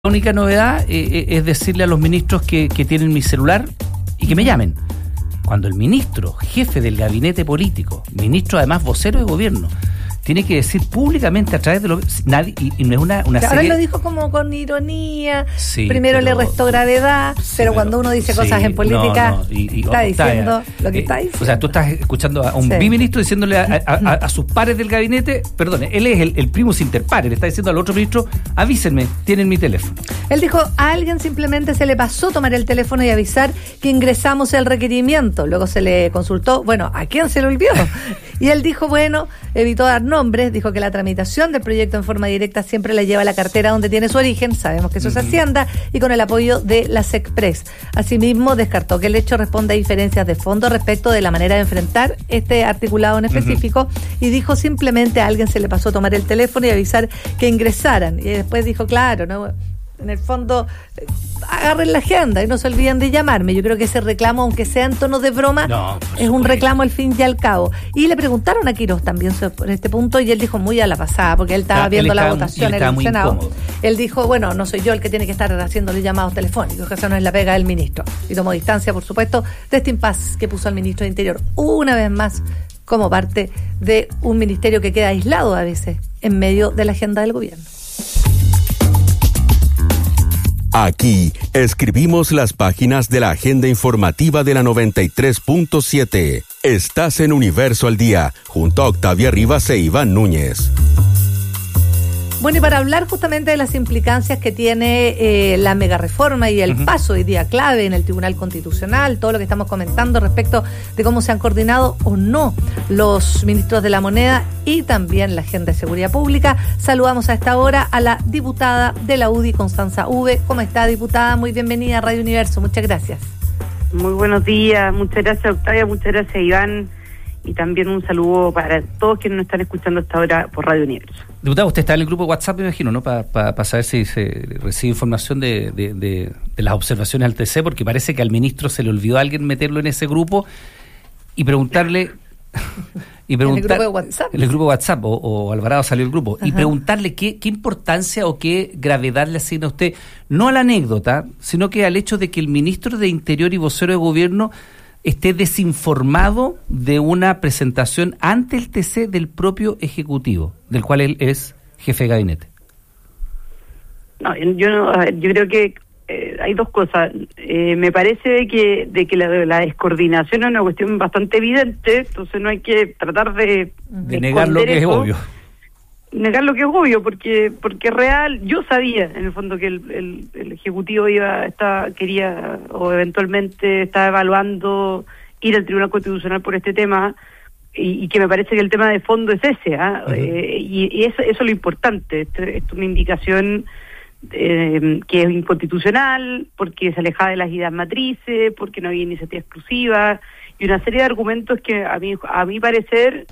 La única novedad es decirle a los ministros que tienen mi celular y que me llamen. Cuando el ministro, jefe del gabinete político, ministro además vocero de gobierno, tiene que decir públicamente a través de nadie, y no es una serie... Ahora lo dijo como con ironía, sí, primero le restó gravedad, pero cuando uno dice cosas en política, está diciendo lo que está diciendo. O sea, tú estás escuchando a un biministro diciéndole a sus pares del gabinete, perdone, él es el primus inter pares, le está diciendo al otro ministro, avísenme, tienen mi teléfono. Él dijo, a alguien simplemente se le pasó tomar el teléfono y avisar que ingresamos el requerimiento. Luego se le consultó, bueno, ¿a quién se le olvidó? Y él dijo, bueno, evitó dar nombres, dijo que la tramitación del proyecto en forma directa siempre le lleva a la cartera donde tiene su origen, sabemos que eso es Hacienda, y con el apoyo de la SECPRES. Asimismo, descartó que el hecho responde a diferencias de fondo respecto de la manera de enfrentar este articulado en específico, y dijo simplemente a alguien se le pasó tomar el teléfono y avisar que ingresaran. Y después dijo, claro, no, en el fondo, agarren la agenda y no se olviden de llamarme. Yo creo que ese reclamo, aunque sea en tono de broma, es un reclamo al fin y al cabo. Y le preguntaron a Quirós también sobre este punto y él dijo muy a la pasada, porque él estaba viendo la votación en el Senado. Incómodo. Él dijo, bueno, no soy yo el que tiene que estar haciéndole llamados telefónicos, que esa no es la pega del ministro. Y tomó distancia, por supuesto, de este impasse que puso al ministro de Interior una vez más como parte de un ministerio que queda aislado a veces en medio de la agenda del gobierno. Aquí escribimos las páginas de la agenda informativa de la 93.7. Estás en Universo al Día, junto a Octavia Rivas e Iván Núñez. Bueno, y para hablar justamente de las implicancias que tiene la megareforma y el paso hoy día clave en el Tribunal Constitucional, todo lo que estamos comentando respecto de cómo se han coordinado o no los ministros de la moneda y también la agenda de seguridad pública, saludamos a esta hora a la diputada de la UDI, Constanza Uve. ¿Cómo está, diputada? Muy bienvenida a Radio Universo, muchas gracias. Muy buenos días, muchas gracias, Octavia, muchas gracias, Iván. Y también un saludo para todos quienes nos están escuchando hasta ahora por Radio Universo. Diputado, usted está en el grupo de WhatsApp, me imagino, ¿no? Para saber si se recibe información de las observaciones al TC, porque parece que al ministro se le olvidó a alguien meterlo en ese grupo y preguntarle... ¿En el grupo de WhatsApp? En el grupo de WhatsApp, o Alvarado salió del grupo. Ajá. Y preguntarle qué importancia o qué gravedad le asigna a usted, no a la anécdota, sino que al hecho de que el ministro de Interior y vocero de Gobierno esté desinformado de una presentación ante el TC del propio Ejecutivo, del cual él es jefe de gabinete. No, yo creo que hay dos cosas. Me parece de que la descoordinación es una cuestión bastante evidente, entonces no hay que tratar de negar lo que es obvio. Negar lo que es obvio, porque es real. Yo sabía, en el fondo, que el Ejecutivo quería o eventualmente estaba evaluando ir al Tribunal Constitucional por este tema, y que me parece que el tema de fondo es ese, y eso es lo importante. Esto es una indicación que es inconstitucional, porque se alejaba de las ideas matrices, porque no había iniciativa exclusiva, y una serie de argumentos que a mi parecer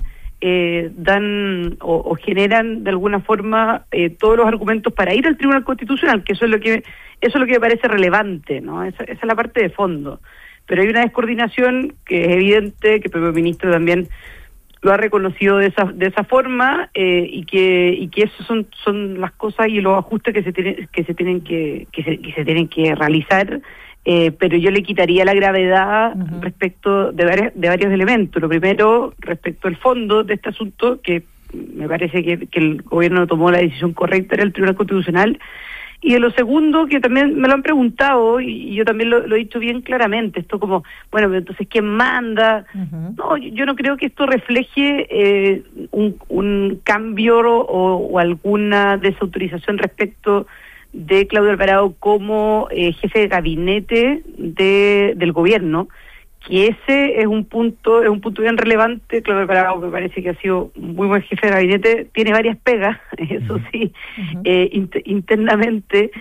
dan o generan de alguna forma todos los argumentos para ir al Tribunal Constitucional, que eso es lo que me parece relevante, ¿no? Esa es la parte de fondo. Pero hay una descoordinación que es evidente, que el propio ministro también lo ha reconocido de esa forma, y que eso son las cosas y los ajustes que se tienen que realizar. Pero yo le quitaría la gravedad respecto de varios elementos. Lo primero, respecto al fondo de este asunto, que me parece que el gobierno tomó la decisión correcta en el Tribunal Constitucional. Y de lo segundo, que también me lo han preguntado, y yo también lo he dicho bien claramente, esto como, bueno, pero entonces, ¿quién manda? No, yo no creo que esto refleje un cambio o alguna desautorización respecto de Claudio Alvarado como jefe de gabinete del gobierno, que ese es un punto bien relevante. Claudio Alvarado me parece que ha sido un muy buen jefe de gabinete, tiene varias pegas, eso sí, internamente,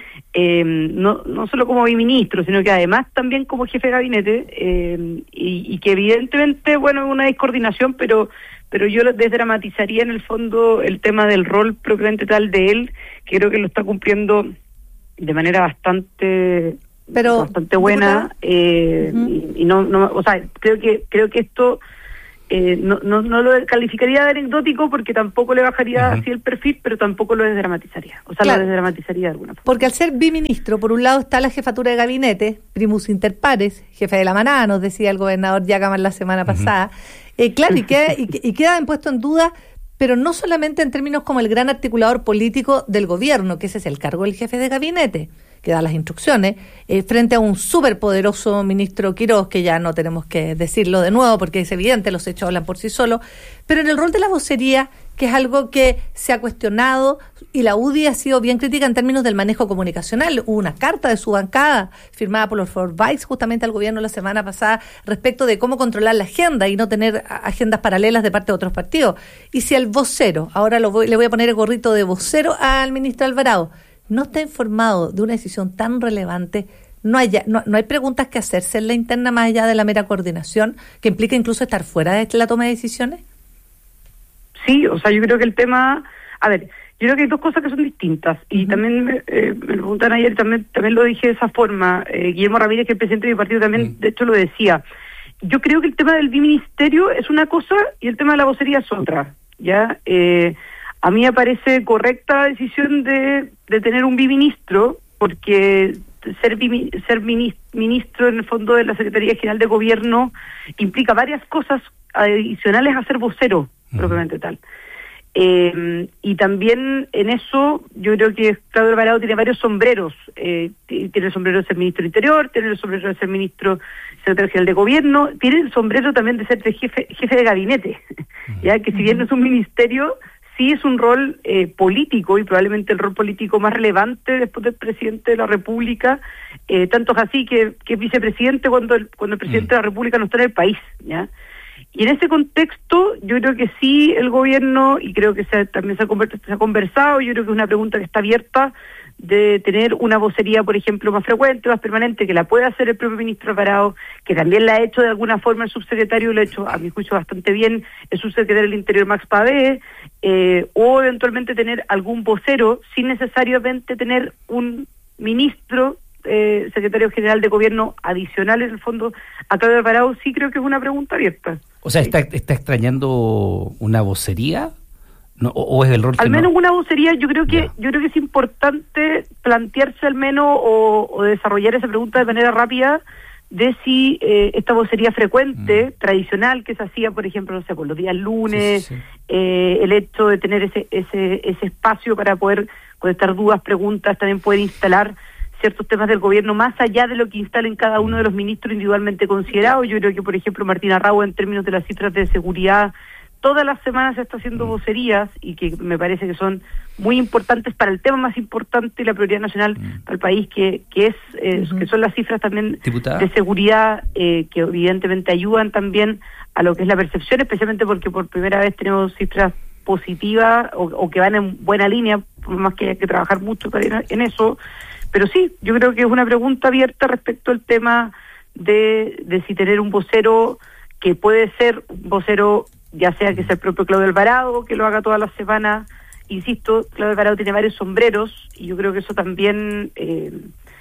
no solo como ministro, sino que además también como jefe de gabinete, y que evidentemente, bueno, es una descoordinación, pero yo desdramatizaría en el fondo el tema del rol propiamente tal de él, que creo que lo está cumpliendo de manera bastante buena, y no, o sea, creo que esto no lo calificaría de anecdótico porque tampoco le bajaría así el perfil, pero tampoco lo desdramatizaría. O sea, claro, lo desdramatizaría de alguna forma. Porque al ser biministro, por un lado está la jefatura de gabinete, primus inter pares, jefe de la manada, nos decía el gobernador Giacoman la semana pasada. Claro, y queda puesto en duda, pero no solamente en términos como el gran articulador político del gobierno, que ese es el cargo del jefe de gabinete, que da las instrucciones, frente a un superpoderoso ministro Quirós, que ya no tenemos que decirlo de nuevo porque es evidente, los hechos hablan por sí solos, pero en el rol de la vocería, que es algo que se ha cuestionado y la UDI ha sido bien crítica en términos del manejo comunicacional. Hubo una carta de su bancada firmada por los Forsyth justamente al gobierno la semana pasada respecto de cómo controlar la agenda y no tener agendas paralelas de parte de otros partidos. Y si el vocero, ahora le voy a poner el gorrito de vocero al ministro Alvarado, no está informado de una decisión tan relevante, no hay preguntas que hacerse en la interna más allá de la mera coordinación, que implica incluso estar fuera de la toma de decisiones. Sí, o sea, yo creo que el tema, yo creo que hay dos cosas que son distintas, y también me preguntan ayer, también lo dije de esa forma, Guillermo Ramírez, que es el presidente de mi partido, también de hecho lo decía. Yo creo que el tema del biministerio es una cosa y el tema de la vocería es otra, ¿ya? A mí me parece correcta la decisión de tener un biministro, porque ser ministro en el fondo de la Secretaría General de Gobierno implica varias cosas adicionales a ser vocero, propiamente tal. Y también en eso yo creo que Claudio Alvarado tiene varios sombreros. Tiene el sombrero de ser ministro del Interior, tiene el sombrero de ser ministro secretario general de Gobierno, tiene el sombrero también de ser jefe de gabinete, ya que si bien no es un ministerio, sí es un rol político, y probablemente el rol político más relevante después del presidente de la República, tanto es así que es vicepresidente cuando el presidente de la República no está en el país, ¿ya? Y en ese contexto yo creo que sí el gobierno, y creo que también se ha conversado, yo creo que es una pregunta que está abierta, de tener una vocería, por ejemplo, más frecuente, más permanente, que la pueda hacer el propio ministro Alvarado, que también la ha hecho de alguna forma el subsecretario, lo ha hecho a mi juicio bastante bien el subsecretario del Interior Max Pavé, o eventualmente tener algún vocero, sin necesariamente tener un ministro secretario general de Gobierno adicional en el fondo a Claudio Alvarado. Sí creo que es una pregunta abierta. O sea, ¿está extrañando una vocería? No, o es el rol al menos una vocería. Yo creo que es importante plantearse al menos o desarrollar esa pregunta de manera rápida de si esta vocería frecuente, tradicional, que se hacía, por ejemplo, no sé, por los días lunes, el hecho de tener ese espacio para poder contestar dudas, preguntas, también poder instalar ciertos temas del gobierno más allá de lo que instalen cada uno de los ministros individualmente considerados. Yo creo que, por ejemplo, Martín Arrau, en términos de las cifras de seguridad, todas las semanas se está haciendo vocerías, y que me parece que son muy importantes para el tema más importante y la prioridad nacional para el país, que son las cifras también de seguridad, que evidentemente ayudan también a lo que es la percepción, especialmente porque por primera vez tenemos cifras positivas o que van en buena línea, por más que hay que trabajar mucho en eso. Pero sí, yo creo que es una pregunta abierta respecto al tema de si tener un vocero, que puede ser un vocero, ya sea que sea el propio Claudio Alvarado, que lo haga todas las semanas. Insisto, Claudio Alvarado tiene varios sombreros, y yo creo que eso también es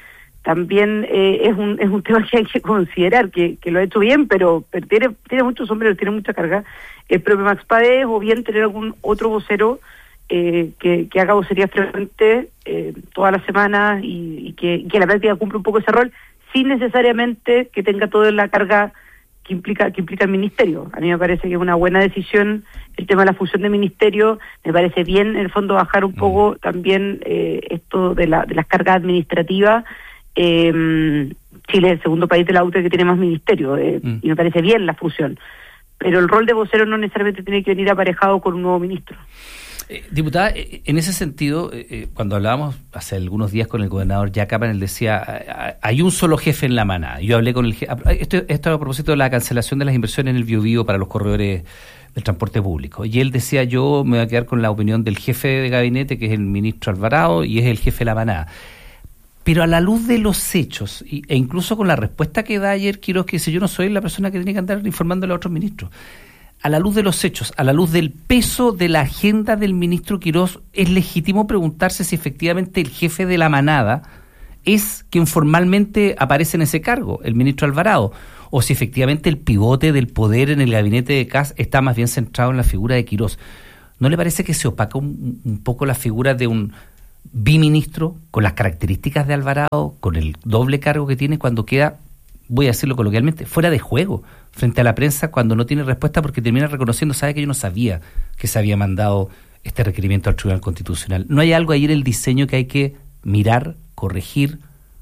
un tema que hay que considerar, que lo ha hecho bien, pero tiene muchos sombreros, tiene mucha carga. El propio Max Pavé, o bien tener algún otro vocero que haga vocería frecuente todas las semanas, y que la práctica cumple un poco ese rol, sin necesariamente que tenga toda la carga que implica el ministerio. A mí me parece que es una buena decisión el tema de la fusión de ministerio. Me parece bien, en el fondo, bajar un poco también esto de las cargas administrativas. Chile es el segundo país de la OCDE que tiene más ministerios, y me parece bien la fusión. Pero el rol de vocero no necesariamente tiene que venir aparejado con un nuevo ministro. Diputada, en ese sentido, cuando hablábamos hace algunos días con el gobernador Giacoman, él decía, hay un solo jefe en la manada. Yo hablé con el jefe, esto a propósito de la cancelación de las inversiones en el Biobío para los corredores del transporte público. Y él decía, yo me voy a quedar con la opinión del jefe de gabinete, que es el ministro Alvarado, y es el jefe de la manada. Pero a la luz de los hechos, e incluso con la respuesta que da ayer Quirós, que dice, yo no soy la persona que tiene que andar informándole a otros ministros, a la luz de los hechos, a la luz del peso de la agenda del ministro Quirós, es legítimo preguntarse si efectivamente el jefe de la manada es quien formalmente aparece en ese cargo, el ministro Alvarado, o si efectivamente el pivote del poder en el gabinete de Kast está más bien centrado en la figura de Quirós. ¿No le parece que se opaca un poco la figura de un biministro con las características de Alvarado, con el doble cargo que tiene, cuando queda, voy a decirlo coloquialmente, fuera de juego frente a la prensa cuando no tiene respuesta, porque termina reconociendo, sabe que yo no sabía que se había mandado este requerimiento al Tribunal Constitucional? ¿No hay algo ahí en el diseño que hay que mirar, corregir?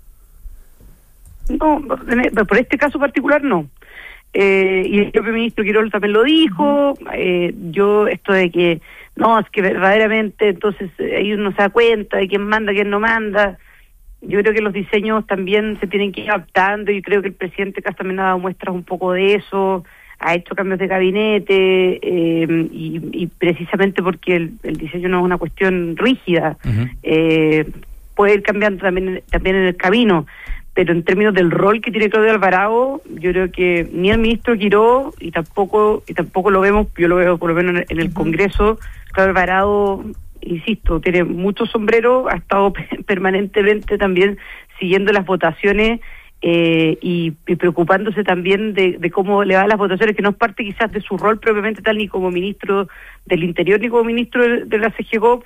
No, por este caso particular no. Y el propio ministro Quirós también lo dijo. Yo, esto de que no, es que verdaderamente entonces ahí uno se da cuenta de quién manda, quién no manda. Yo creo que los diseños también se tienen que ir adaptando, y creo que el presidente Kast también ha dado muestras un poco de eso, ha hecho cambios de gabinete, y precisamente porque el diseño no es una cuestión rígida, puede ir cambiando también en el camino. Pero en términos del rol que tiene Claudio Alvarado, yo creo que ni el ministro Quirós, y tampoco lo vemos, yo lo veo por lo menos en el Congreso, Claudio Alvarado, insisto, tiene muchos sombreros, ha estado permanentemente también siguiendo las votaciones, y preocupándose también de cómo le van las votaciones, que no es parte quizás de su rol propiamente tal, ni como ministro del Interior, ni como ministro de la CGCOP,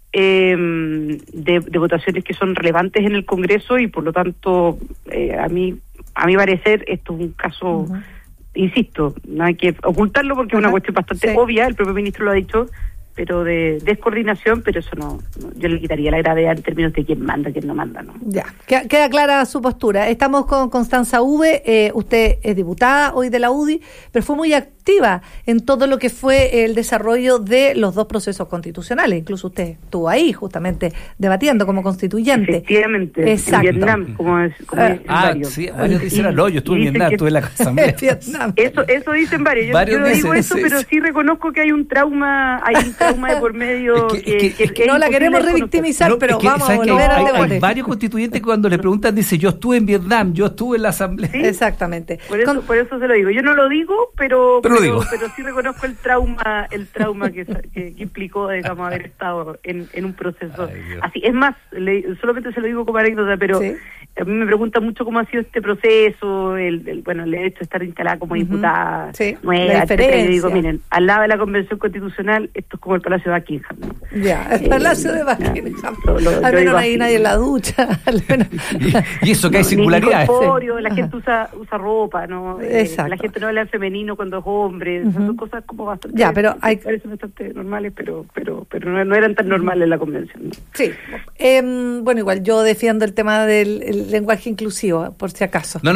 de votaciones que son relevantes en el Congreso, y por lo tanto a mi parecer esto es un caso, insisto, no hay que ocultarlo porque es una cuestión bastante obvia, el propio ministro lo ha dicho, pero de descoordinación, pero eso no, yo le quitaría la gravedad en términos de quién manda, quién no manda, ¿no? Ya, queda clara su postura. Estamos con Constanza Uve, usted es diputada hoy de la UDI, pero fue muy activa en todo lo que fue el desarrollo de los dos procesos constitucionales. Incluso usted estuvo ahí justamente debatiendo como constituyente. Efectivamente, exacto. En Vietnam, como dicen varios. Sí, varios dicen, yo estuve en Vietnam, estuve en la asamblea. Eso dicen varios. Yo no digo eso, pero sí reconozco que hay un trauma de por medio que no la queremos revictimizar, pero vamos a volver al debate. Hay varios constituyentes que cuando le preguntan dicen, yo estuve en Vietnam, yo estuve en la asamblea. ¿Sí? Exactamente. Por eso se lo digo. Yo no lo digo, pero sí reconozco el trauma que implicó, digamos, haber estado en un proceso así. Es más, solamente se lo digo como anécdota, pero ¿sí? A mí me pregunta mucho cómo ha sido este proceso, el hecho de estar instalada como diputada nueva, etcétera. Yo digo, miren, al lado de la Convención Constitucional, esto es como el Palacio de Buckingham, ¿no? Ya, el Palacio de Buckingham. Al menos no hay nadie en la ducha. Y eso que hay singularidades. La gente usa ropa, ¿no? La gente no habla en femenino cuando es hombre. Son cosas como bastante... Ya, pero parecen bastante normales, pero no eran tan normales en la Convención, ¿no? Sí. Bueno, igual yo defiendo el tema del lenguaje inclusivo, por si acaso. Pero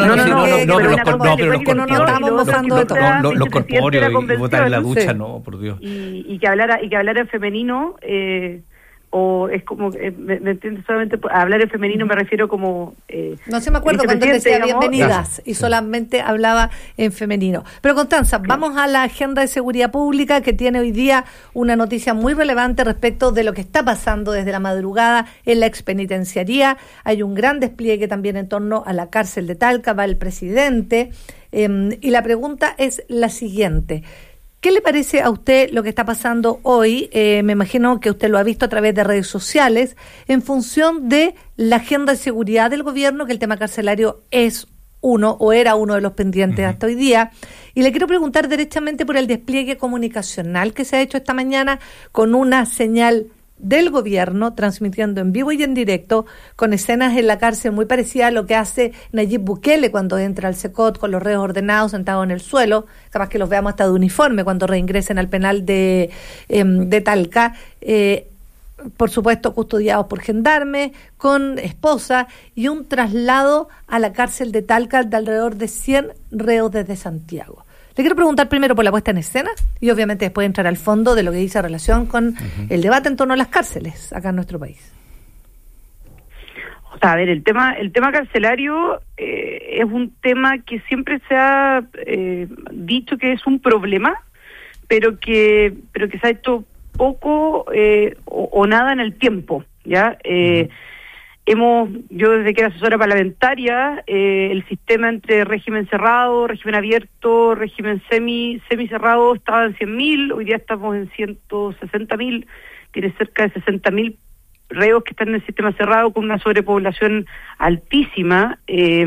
no nos estamos mofando de todo. Los corpóreos y votar en la ducha, no, por Dios. Y que hablara en femenino, o es como, ¿me entiendes? Solamente hablar en femenino me refiero como... no sé, me acuerdo cuando él decía bienvenidas y solamente hablaba en femenino. Pero Constanza, vamos a la agenda de seguridad pública, que tiene hoy día una noticia muy relevante respecto de lo que está pasando desde la madrugada en la expenitenciaría. Hay un gran despliegue también en torno a la cárcel de Talca, va el presidente, y la pregunta es la siguiente: ¿qué le parece a usted lo que está pasando hoy? Me imagino que usted lo ha visto a través de redes sociales, en función de la agenda de seguridad del gobierno, que el tema carcelario es era uno de los pendientes hasta hoy día. Y le quiero preguntar derechamente por el despliegue comunicacional que se ha hecho esta mañana con una señal del gobierno, transmitiendo en vivo y en directo, con escenas en la cárcel muy parecidas a lo que hace Nayib Bukele cuando entra al Secot con los reos ordenados sentados en el suelo, capaz que los veamos hasta de uniforme cuando reingresen al penal de Talca, por supuesto custodiados por gendarmes, con esposa, y un traslado a la cárcel de Talca de alrededor de 100 reos desde Santiago. Le quiero preguntar primero por la puesta en escena y obviamente después entrar al fondo de lo que dice relación con el debate en torno a las cárceles acá en nuestro país. O sea, a ver, el tema carcelario es un tema que siempre se ha dicho que es un problema, pero que se ha hecho poco o nada en el tiempo, ¿ya? Yo desde que era asesora parlamentaria, el sistema entre régimen cerrado, régimen abierto, régimen semi-cerrado estaba en 100.000, hoy día estamos en 160.000, tiene cerca de 60.000 reos que están en el sistema cerrado con una sobrepoblación altísima,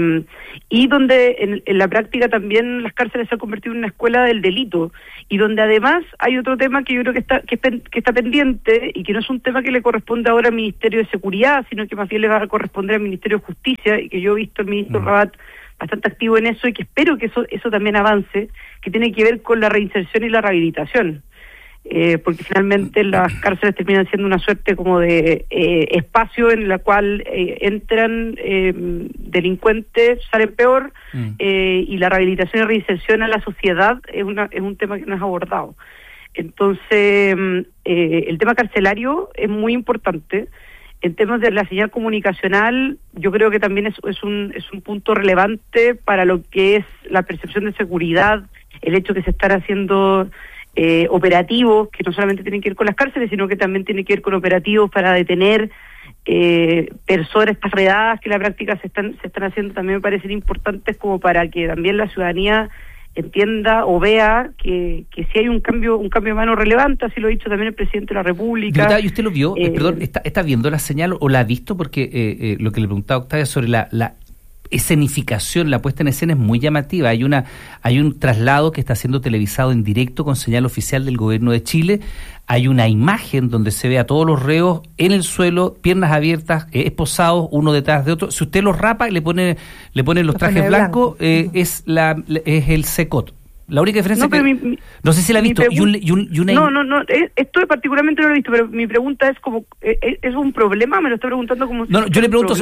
y donde en la práctica también las cárceles se han convertido en una escuela del delito, y donde además hay otro tema que yo creo que está pendiente, y que no es un tema que le corresponde ahora al Ministerio de Seguridad, sino que más bien le va a corresponder al Ministerio de Justicia, y que yo he visto al ministro Rabat bastante activo en eso, y que espero que eso también avance, que tiene que ver con la reinserción y la rehabilitación. Porque finalmente las cárceles terminan siendo una suerte como de espacio en la cual entran delincuentes, salen peor, y la rehabilitación y reinserción a la sociedad es un tema que no es abordado. Entonces, el tema carcelario es muy importante. En temas de la señal comunicacional, yo creo que también es un punto relevante para lo que es la percepción de seguridad, el hecho que se están haciendo operativos que no solamente tienen que ver con las cárceles, sino que también tienen que ver con operativos para detener personas, estas redadas que en la práctica se están haciendo, también me parecen importantes como para que también la ciudadanía entienda o vea que si hay un cambio de mano relevante, así lo ha dicho también el presidente de la República. ¿Y usted lo vio? Perdón, ¿está viendo la señal o la ha visto? Porque lo que le preguntaba a Octavia sobre la escenificación, la puesta en escena es muy llamativa. Hay un traslado que está siendo televisado en directo con señal oficial del gobierno de Chile. Hay una imagen donde se ve a todos los reos en el suelo, piernas abiertas, esposados, uno detrás de otro. Si usted los rapa y le pone los trajes blancos, es el CECOT. La única diferencia no sé si la ha visto. No, esto particularmente no lo he visto, pero mi pregunta es como, ¿es un problema? Me lo está preguntando como... Yo le pregunto...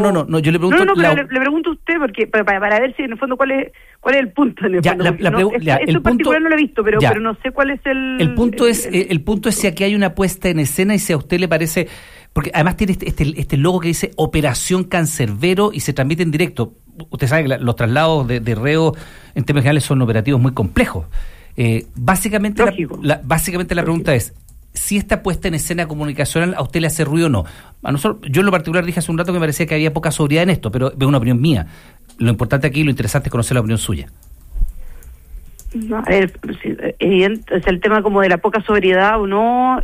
Le pregunto a usted, porque para ver si en el fondo cuál es el punto. En el fondo, esto particular no lo he visto, pero no sé cuál es el... El punto es si aquí hay una puesta en escena y si a usted le parece... Porque además tiene este logo que dice Operación Cancerbero y se transmite en directo. Usted sabe que los traslados de reos en términos generales son operativos muy complejos. Básicamente la pregunta es si esta puesta en escena comunicacional a usted le hace ruido o no. A nosotros, yo en lo particular dije hace un rato que me parecía que había poca sobriedad en esto, pero es una opinión mía. Lo importante aquí, lo interesante es conocer la opinión suya. No, a ver, es el tema como de la poca sobriedad o no...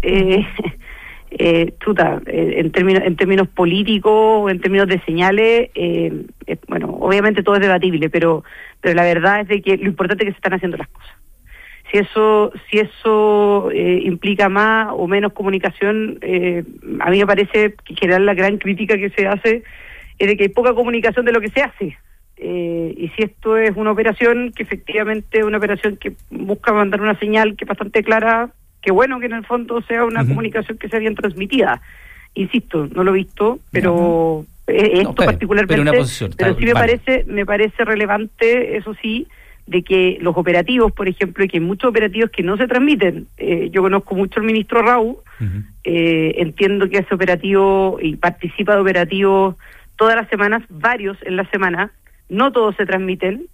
en términos políticos o en términos de señales, bueno, obviamente todo es debatible, pero la verdad es de que lo importante es que se están haciendo las cosas. Si eso implica más o menos comunicación, a mí me parece que en general la gran crítica que se hace es de que hay poca comunicación de lo que se hace. Y si esto es una operación que efectivamente es una operación que busca mandar una señal que es bastante clara, qué bueno que en el fondo sea una comunicación que sea bien transmitida. Insisto, no lo he visto, pero particularmente, pero sí me parece relevante, eso sí, de que los operativos, por ejemplo, y que hay muchos operativos que no se transmiten. Yo conozco mucho al ministro Raúl, entiendo que hace operativo y participa de operativos todas las semanas, varios en la semana, no todos se transmiten,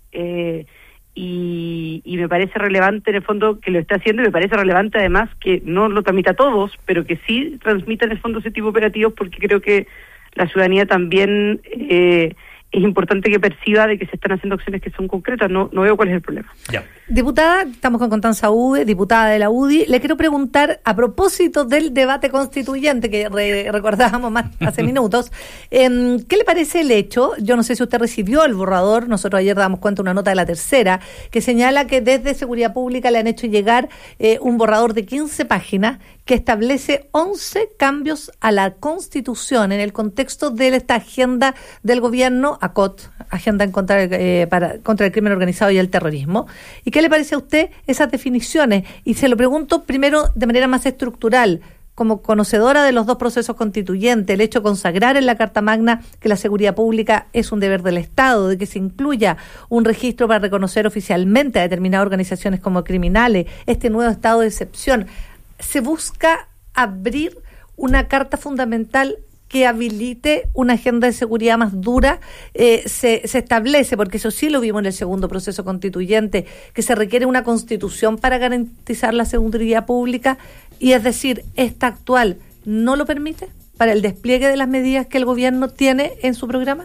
y me parece relevante en el fondo que lo esté haciendo, y me parece relevante además que no lo transmita a todos, pero que sí transmita en el fondo ese tipo de operativos, porque creo que la ciudadanía también es importante que perciba de que se están haciendo acciones que son concretas. No veo cuál es el problema. Ya. Diputada, estamos con Constanza Ude, diputada de la UDI. Le quiero preguntar, a propósito del debate constituyente que recordábamos más hace minutos, ¿qué le parece el hecho? Yo no sé si usted recibió el borrador, nosotros ayer damos cuenta de una nota de La Tercera, que señala que desde Seguridad Pública le han hecho llegar un borrador de 15 páginas que establece 11 cambios a la Constitución en el contexto de esta agenda del gobierno, ACOT, Agenda contra el Crimen Organizado y el Terrorismo. ¿Y qué le parece a usted esas definiciones? Y se lo pregunto primero de manera más estructural, como conocedora de los dos procesos constituyentes, el hecho de consagrar en la Carta Magna que la seguridad pública es un deber del Estado, de que se incluya un registro para reconocer oficialmente a determinadas organizaciones como criminales, este nuevo estado de excepción. Se busca abrir una carta fundamental que habilite una agenda de seguridad más dura. Se establece, porque eso sí lo vimos en el segundo proceso constituyente, que se requiere una constitución para garantizar la seguridad pública, y es decir, esta actual no lo permite para el despliegue de las medidas que el gobierno tiene en su programa.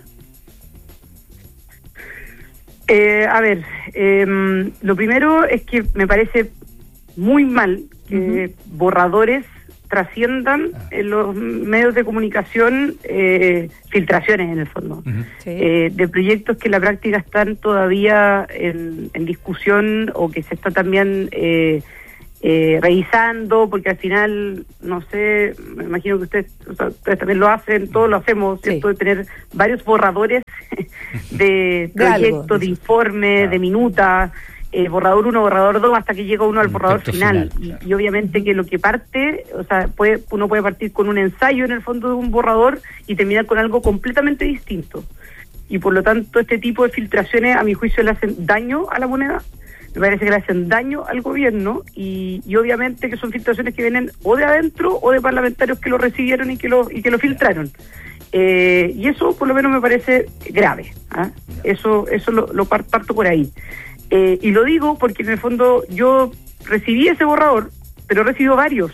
Lo primero es que me parece muy mal que borradores trasciendan en los medios de comunicación filtraciones en el fondo, de proyectos que en la práctica están todavía en discusión o que se está también revisando, porque al final, no sé, me imagino que ustedes también lo hacen, todos lo hacemos, ¿cierto? De tener varios borradores de proyectos, de informes, de minutas, borrador 1, borrador 2, hasta que llega uno al borrador final. Y obviamente que lo que parte, o sea, uno puede partir con un ensayo en el fondo de un borrador y terminar con algo completamente distinto. Y por lo tanto, este tipo de filtraciones, a mi juicio, le hacen daño a la moneda. Me parece que le hacen daño al gobierno y obviamente que son filtraciones que vienen o de adentro o de parlamentarios que lo recibieron y que lo filtraron. Y eso por lo menos me parece grave. Eso lo parto por ahí. Y lo digo porque en el fondo yo recibí ese borrador, pero he recibido varios.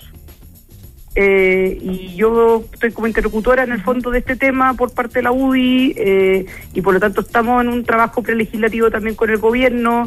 Y yo estoy como interlocutora en el fondo de este tema por parte de la UDI, y por lo tanto estamos en un trabajo prelegislativo también con el gobierno,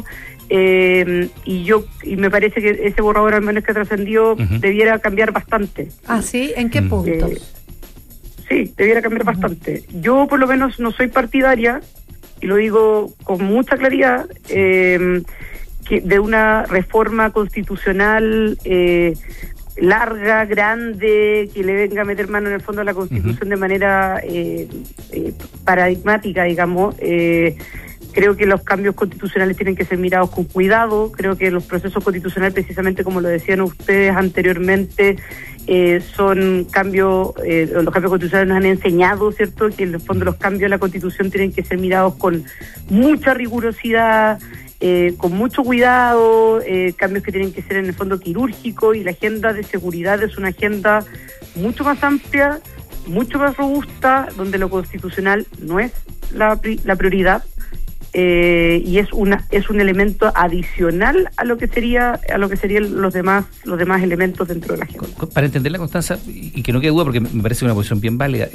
y me parece que ese borrador, al menos que trascendió, debiera cambiar bastante. ¿Ah, sí? ¿En qué puntos? Sí, debiera cambiar bastante. Yo por lo menos no soy partidaria, y lo digo con mucha claridad, que de una reforma constitucional larga, grande, que le venga a meter mano en el fondo a la Constitución de manera paradigmática, digamos. Creo que los cambios constitucionales tienen que ser mirados con cuidado. Creo que los procesos constitucionales, precisamente como lo decían ustedes anteriormente, son cambios, los cambios constitucionales nos han enseñado, ¿cierto?, que en el fondo los cambios de la Constitución tienen que ser mirados con mucha rigurosidad, con mucho cuidado, cambios que tienen que ser en el fondo quirúrgicos, y la agenda de seguridad es una agenda mucho más amplia, mucho más robusta, donde lo constitucional no es la prioridad, y es un elemento adicional a lo que serían los demás elementos dentro de la agenda. Para entenderla, Constanza, y que no quede duda, porque me parece una posición bien válida,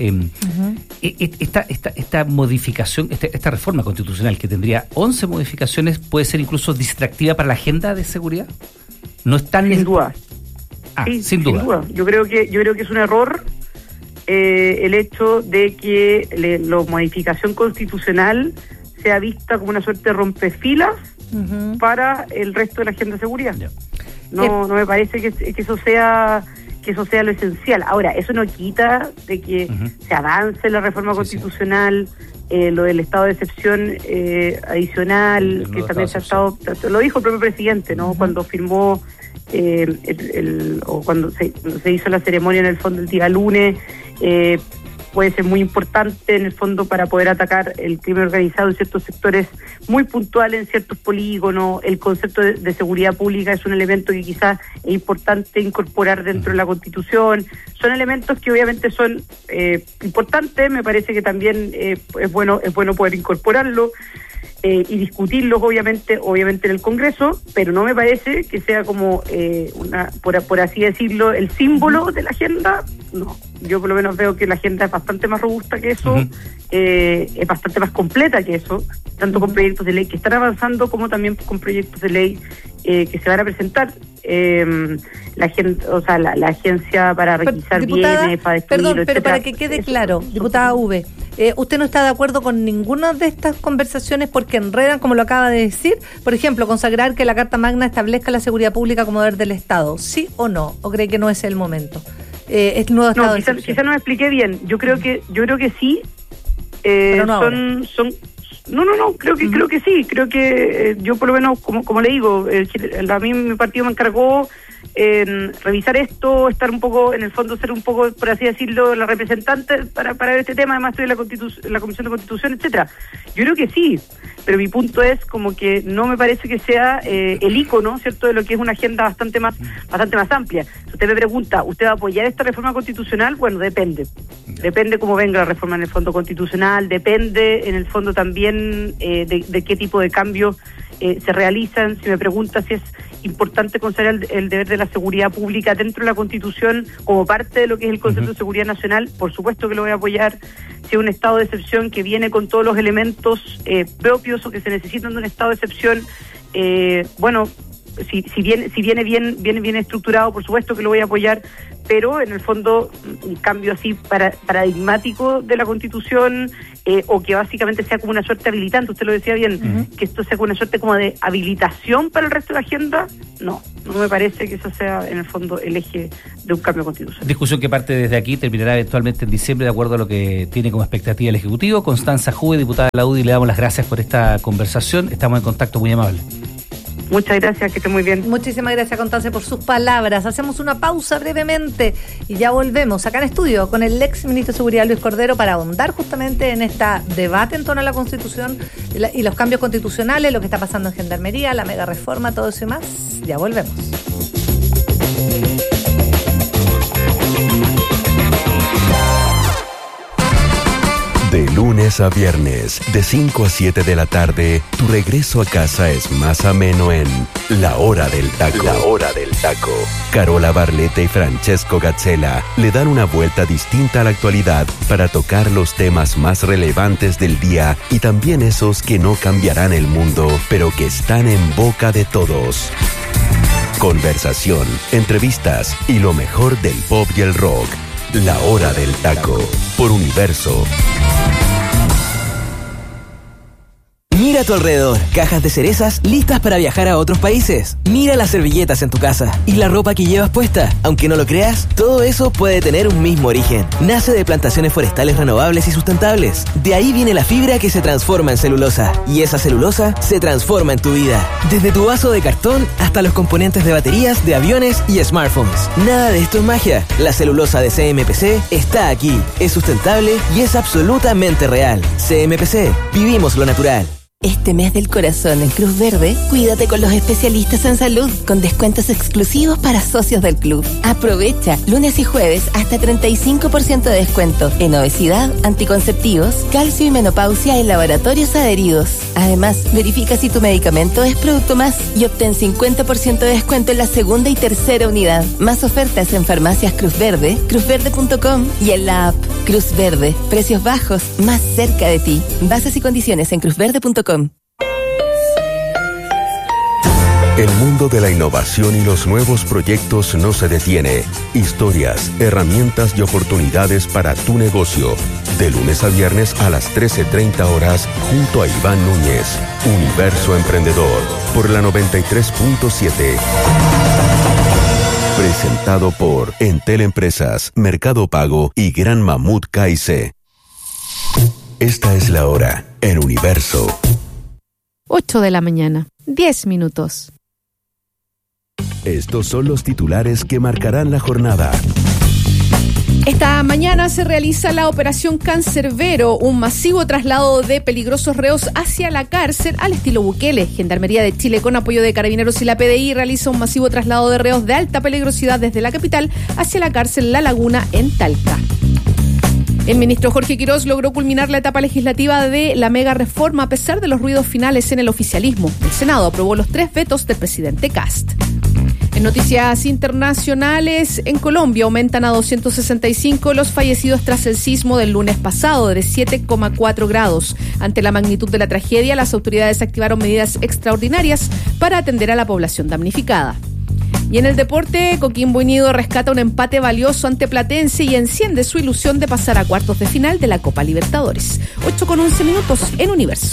esta modificación, esta reforma constitucional que tendría 11 modificaciones, puede ser incluso distractiva para la agenda de seguridad. No es tan sin duda. Sí, sin duda. Yo creo que es un error el hecho de que la modificación constitucional sea vista como una suerte de rompefilas para el resto de la agenda de seguridad. No me parece que eso sea lo esencial. Ahora, eso no quita de que se avance la reforma constitucional, lo del estado de excepción adicional, que también se ha estado, lo dijo el propio presidente, ¿no? Cuando firmó o cuando se hizo la ceremonia en el fondo el día lunes, puede ser muy importante en el fondo para poder atacar el crimen organizado en ciertos sectores muy puntuales, en ciertos polígonos. El concepto de seguridad pública es un elemento que quizás es importante incorporar dentro de la Constitución. Son elementos que obviamente son importantes, me parece que también es bueno poder incorporarlo y discutirlos obviamente en el Congreso, pero no me parece que sea como por así decirlo, el símbolo de la agenda. No, yo por lo menos veo que la agenda es bastante más robusta que eso, es bastante más completa que eso, tanto con proyectos de ley que están avanzando como también con proyectos de ley que se van a presentar. La agencia para requisar bienes, para destruir, perdón, pero etcétera. para que quede claro, diputada V, ¿usted no está de acuerdo con ninguna de estas conversaciones porque enredan, como lo acaba de decir? Por ejemplo, consagrar que la Carta Magna establezca la seguridad pública como deber del Estado, ¿sí o no? ¿O cree que no es el momento? ¿Es nuevo estado de excepción? Quizá no me expliqué bien. Yo creo que sí. Pero no No, creo que sí. Creo que yo por lo menos, como le digo, a mí mi partido me encargó revisar esto, estar un poco, en el fondo ser un poco, por así decirlo, la representante para ver este tema. Además estoy en la Comisión de Constitución, etcétera. Yo creo que sí, pero mi punto es como que no me parece que sea el ícono, ¿cierto?, de lo que es una agenda bastante más amplia. Si usted me pregunta, ¿usted va a apoyar esta reforma constitucional? Bueno, depende cómo venga la reforma en el fondo constitucional, depende en el fondo también de qué tipo de cambios se realizan. Si me pregunta si es importante considerar el deber de la seguridad pública dentro de la Constitución como parte de lo que es el concepto de seguridad nacional, por supuesto que lo voy a apoyar. Si es un estado de excepción que viene con todos los elementos propios o que se necesitan de un estado de excepción, bueno, si viene bien estructurado, por supuesto que lo voy a apoyar, pero en el fondo un cambio así paradigmático de la Constitución, o que básicamente sea como una suerte habilitante, usted lo decía bien, que esto sea como una suerte como de habilitación para el resto de la agenda, no me parece que eso sea en el fondo el eje de un cambio constitucional. Discusión que parte desde aquí, terminará eventualmente en diciembre de acuerdo a lo que tiene como expectativa el Ejecutivo. Constanza Juve, diputada de la UDI, le damos las gracias por esta conversación, estamos en contacto, muy amable. Muchas gracias, que esté muy bien. Muchísimas gracias, Constanza, por sus palabras. Hacemos una pausa brevemente y ya volvemos acá en estudio con el ex ministro de Seguridad, Luis Cordero, para ahondar justamente en este debate en torno a la Constitución y los cambios constitucionales, lo que está pasando en Gendarmería, la mega reforma, todo eso y más. Ya volvemos. De lunes a viernes, de 5 a 7 de la tarde, tu regreso a casa es más ameno en La Hora del Taco. La Hora del Taco. Carola Barletta y Francesco Gazzella le dan una vuelta distinta a la actualidad para tocar los temas más relevantes del día y también esos que no cambiarán el mundo, pero que están en boca de todos. Conversación, entrevistas y lo mejor del pop y el rock. La Hora del Taco, por Universo. Mira a tu alrededor, cajas de cerezas listas para viajar a otros países. Mira las servilletas en tu casa y la ropa que llevas puesta. Aunque no lo creas, todo eso puede tener un mismo origen. Nace de plantaciones forestales renovables y sustentables. De ahí viene la fibra que se transforma en celulosa. Y esa celulosa se transforma en tu vida. Desde tu vaso de cartón hasta los componentes de baterías, de aviones y smartphones. Nada de esto es magia. La celulosa de CMPC está aquí. Es sustentable y es absolutamente real. CMPC. Vivimos lo natural. Este mes del corazón en Cruz Verde, cuídate con los especialistas en salud, con descuentos exclusivos para socios del club. Aprovecha lunes y jueves hasta 35% de descuento en obesidad, anticonceptivos, calcio y menopausia en laboratorios adheridos. Además, verifica si tu medicamento es Producto Más y obtén 50% de descuento en la segunda y tercera unidad. Más ofertas en farmacias Cruz Verde, cruzverde.com y en la app. Cruz Verde, precios bajos, más cerca de ti. Bases y condiciones en cruzverde.com. El mundo de la innovación y los nuevos proyectos no se detiene. Historias, herramientas y oportunidades para tu negocio. De lunes a viernes a las 13:30 horas junto a Iván Núñez. Universo Emprendedor por la 93.7. Presentado por Entel Empresas, Mercado Pago y Gran Mamut KIC. Esta es la hora en Universo. 8 de la mañana, 10 minutos. Estos son los titulares que marcarán la jornada. Esta mañana se realiza la operación Cancerbero, un masivo traslado de peligrosos reos hacia la cárcel al estilo Bukele. Gendarmería de Chile, con apoyo de Carabineros y la PDI, realiza un masivo traslado de reos de alta peligrosidad desde la capital hacia la cárcel La Laguna en Talca. El ministro Jorge Quirós logró culminar la etapa legislativa de la mega reforma a pesar de los ruidos finales en el oficialismo. El Senado aprobó los 3 vetos del presidente Kast. En noticias internacionales, en Colombia aumentan a 265 los fallecidos tras el sismo del lunes pasado de 7,4 grados. Ante la magnitud de la tragedia, las autoridades activaron medidas extraordinarias para atender a la población damnificada. Y en el deporte, Coquimbo Unido rescata un empate valioso ante Platense y enciende su ilusión de pasar a cuartos de final de la Copa Libertadores. 8:11 minutos en Universo.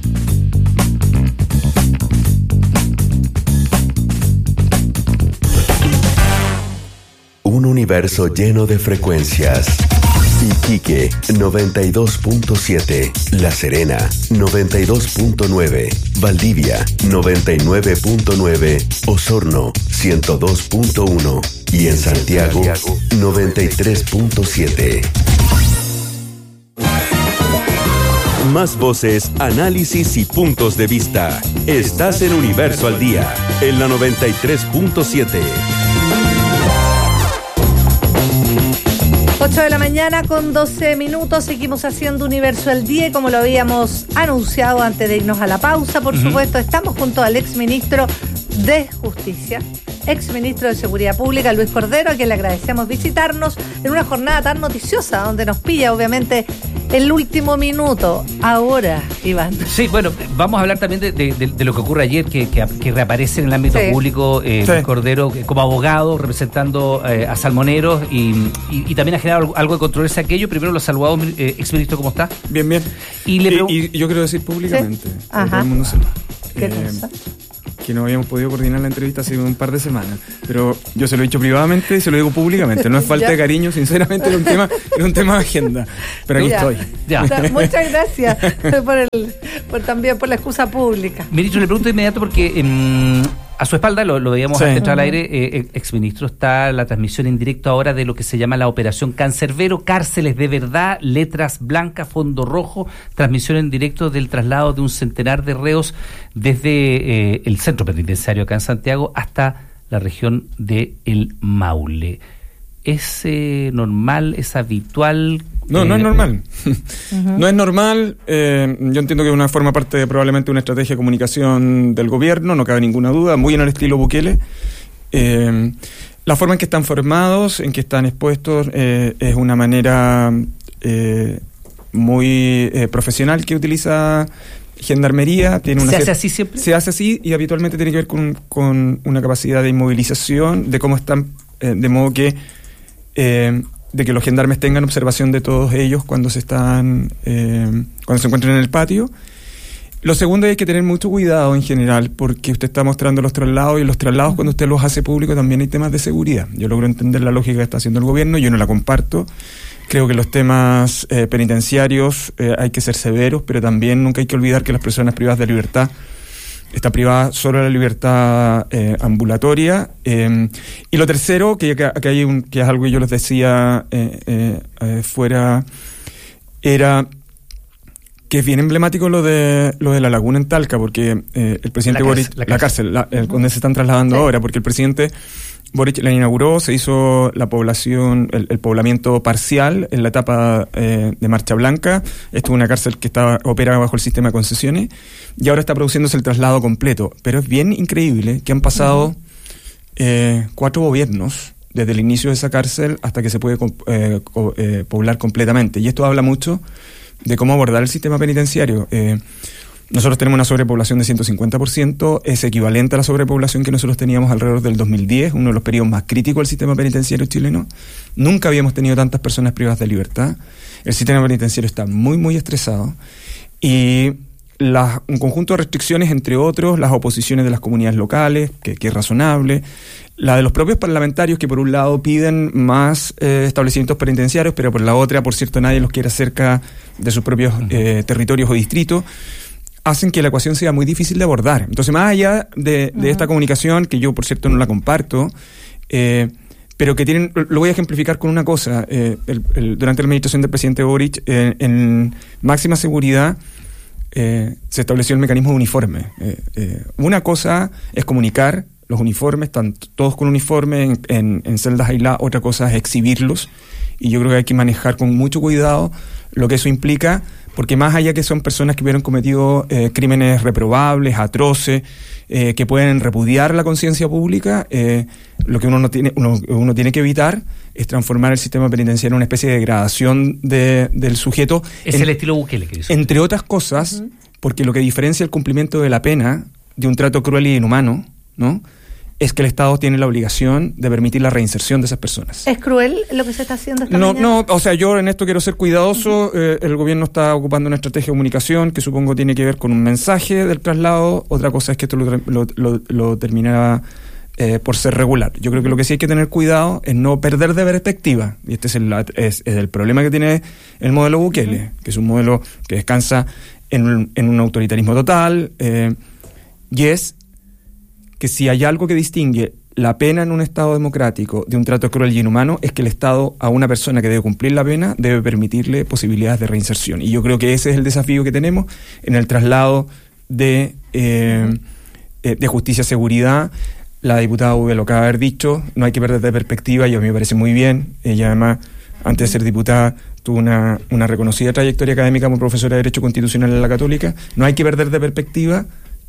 Un universo lleno de frecuencias. Iquique 92.7, La Serena 92.9, Valdivia 99.9, Osorno 102.1 y en Santiago 93.7. Más voces, análisis y puntos de vista. Estás en Universo al Día, en la 93.7. 8 de la mañana con 12 minutos, seguimos haciendo Universo al Día y como lo habíamos anunciado antes de irnos a la pausa, por supuesto, estamos junto al exministro de Justicia, exministro de Seguridad Pública, Luis Cordero, a quien le agradecemos visitarnos en una jornada tan noticiosa, donde nos pilla obviamente El último minuto, ahora, Iván. Sí, bueno, vamos a hablar también de lo que ocurre ayer, que reaparece en el ámbito público Luis Cordero como abogado, representando a salmoneros y también ha generado algo de controversia aquello. Primero lo saludamos, exministro, ¿cómo está? Bien, bien. Y yo quiero decir públicamente, para que todo el mundo sepa. ¿Qué cosa? Que no habíamos podido coordinar la entrevista hace un par de semanas, pero yo se lo he dicho privadamente y se lo digo públicamente. No es falta de cariño, sinceramente, era un tema de agenda, pero aquí estoy. Ya. Muchas gracias también por la excusa pública. Ministro, le pregunto de inmediato porque a su espalda, lo veíamos antes de entrar al aire, exministro, está la transmisión en directo ahora de lo que se llama la Operación Cancerbero, Cárceles de Verdad, Letras Blancas, Fondo Rojo, transmisión en directo del traslado de un centenar de reos desde el centro penitenciario acá en Santiago hasta la región de El Maule. ¿Es normal, es habitual? No es normal. No es normal. Yo entiendo que forma parte de probablemente una estrategia de comunicación del gobierno, no cabe ninguna duda, muy en el estilo Bukele. La forma en que están formados, en que están expuestos, es una manera muy profesional que utiliza Gendarmería. ¿Se hace así siempre? Se hace así y habitualmente tiene que ver con una capacidad de inmovilización, de cómo están, de modo que de que los gendarmes tengan observación de todos ellos cuando se encuentran en el patio. Lo segundo es que tener mucho cuidado en general, porque usted está mostrando los traslados, y los traslados cuando usted los hace público también hay temas de seguridad. Yo logro entender la lógica que está haciendo el gobierno, yo no la comparto. Creo que los temas penitenciarios hay que ser severos, pero también nunca hay que olvidar que las personas privadas de libertad está privada solo de la libertad ambulatoria. Y lo tercero, que es algo que yo les decía fuera, era que es bien emblemático lo de la laguna en Talca, porque el presidente Boric, la cárcel, donde se están trasladando ahora, porque el presidente Boric la inauguró, se hizo la población, el poblamiento parcial en la etapa de Marcha Blanca. Esto es una cárcel que opera bajo el sistema de concesiones y ahora está produciéndose el traslado completo. Pero es bien increíble que han pasado 4 gobiernos desde el inicio de esa cárcel hasta que se puede poblar completamente. Y esto habla mucho de cómo abordar el sistema penitenciario. Nosotros tenemos una sobrepoblación de 150%, es equivalente a la sobrepoblación que nosotros teníamos alrededor del 2010, uno de los periodos más críticos del sistema penitenciario chileno. Nunca habíamos tenido tantas personas privadas de libertad. El sistema penitenciario está muy, muy estresado. Y un conjunto de restricciones, entre otros, las oposiciones de las comunidades locales, que es razonable, la de los propios parlamentarios, que por un lado piden más establecimientos penitenciarios, pero por la otra, por cierto, nadie los quiere cerca de sus propios territorios o distritos, hacen que la ecuación sea muy difícil de abordar. Entonces, más allá de esta comunicación, que yo, por cierto, no la comparto, pero que lo voy a ejemplificar con una cosa. Durante la administración del presidente Boric, en máxima seguridad, se estableció el mecanismo de uniforme. Una cosa es comunicar los uniformes, están todos con uniforme en celdas aisladas, otra cosa es exhibirlos, y yo creo que hay que manejar con mucho cuidado lo que eso implica, porque más allá que son personas que hubieran cometido crímenes reprobables, atroces, que pueden repudiar la conciencia pública, lo que uno tiene que evitar es transformar el sistema penitenciario en una especie de degradación del sujeto. Es el estilo Bukele que hizo. Entre otras cosas, porque lo que diferencia el cumplimiento de la pena de un trato cruel y inhumano, ¿no?, es que el Estado tiene la obligación de permitir la reinserción de esas personas. ¿Es cruel lo que se está haciendo esta mañana? No, o sea, yo en esto quiero ser cuidadoso. El gobierno está ocupando una estrategia de comunicación que supongo tiene que ver con un mensaje del traslado. Otra cosa es que esto lo terminará por ser regular. Yo creo que lo que sí hay que tener cuidado es no perder de perspectiva, y este es el problema que tiene el modelo Bukele, que es un modelo que descansa en un autoritarismo total, y es que si hay algo que distingue la pena en un Estado democrático de un trato cruel y inhumano, es que el Estado, a una persona que debe cumplir la pena, debe permitirle posibilidades de reinserción. Y yo creo que ese es el desafío que tenemos en el traslado de justicia a seguridad. La diputada Uve lo acaba de haber dicho, no hay que perder de perspectiva, y a mí me parece muy bien. Ella además, antes de ser diputada, tuvo una reconocida trayectoria académica como profesora de Derecho Constitucional en la Católica. No hay que perder de perspectiva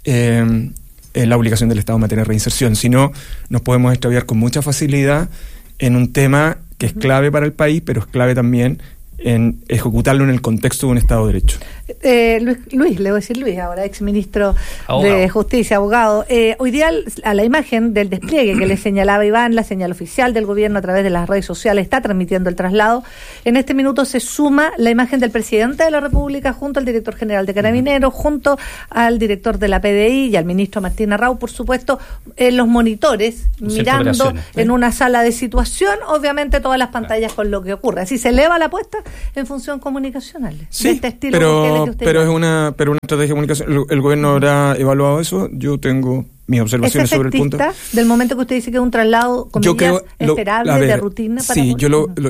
la obligación del Estado en materia de reinserción, si no nos podemos extraviar con mucha facilidad en un tema que es clave para el país, pero es clave también en ejecutarlo en el contexto de un Estado de Derecho. Luis, le voy a decir Luis ahora, exministro de Justicia, abogado. Hoy día a la imagen del despliegue que le señalaba Iván, la señal oficial del gobierno a través de las redes sociales está transmitiendo el traslado. En este minuto se suma la imagen del presidente de la República junto al director general de Carabineros, junto al director de la PDI y al ministro Martín Arrau, por supuesto, en los monitores, mirando en una sala de situación, obviamente todas las pantallas con lo que ocurre. Así se eleva la apuesta en función comunicacional. Sí, de este estilo pero es una estrategia de comunicación. El gobierno habrá evaluado eso. Yo tengo mis observaciones sobre el punto. Del momento que usted dice que es un traslado esperable, de rutina para sí,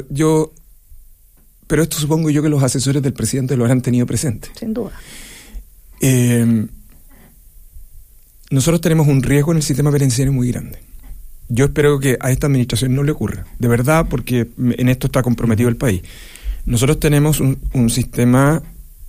pero esto supongo yo que los asesores del presidente lo habrán tenido presente. Sin duda. Nosotros tenemos un riesgo en el sistema penitenciario muy grande. Yo espero que a esta administración no le ocurra, de verdad, porque en esto está comprometido el país. Nosotros tenemos un sistema,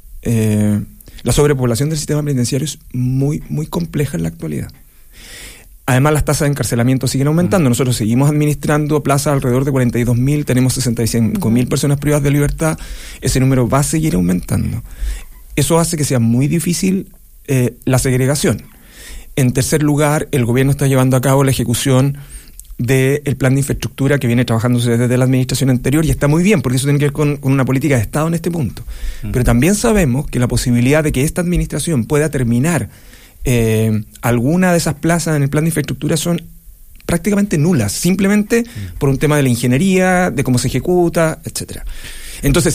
la sobrepoblación del sistema penitenciario es muy, muy compleja en la actualidad. Además, las tasas de encarcelamiento siguen aumentando. Nosotros seguimos administrando plazas alrededor de 42.000, tenemos 65.000 personas privadas de libertad. Ese número va a seguir aumentando. Eso hace que sea muy difícil la segregación. En tercer lugar, el gobierno está llevando a cabo la ejecución del plan de infraestructura que viene trabajándose desde la administración anterior, y está muy bien, porque eso tiene que ver con una política de Estado en este punto. Pero también sabemos que la posibilidad de que esta administración pueda terminar alguna de esas plazas en el plan de infraestructura son prácticamente nulas, simplemente por un tema de la ingeniería, de cómo se ejecuta, etcétera. Entonces,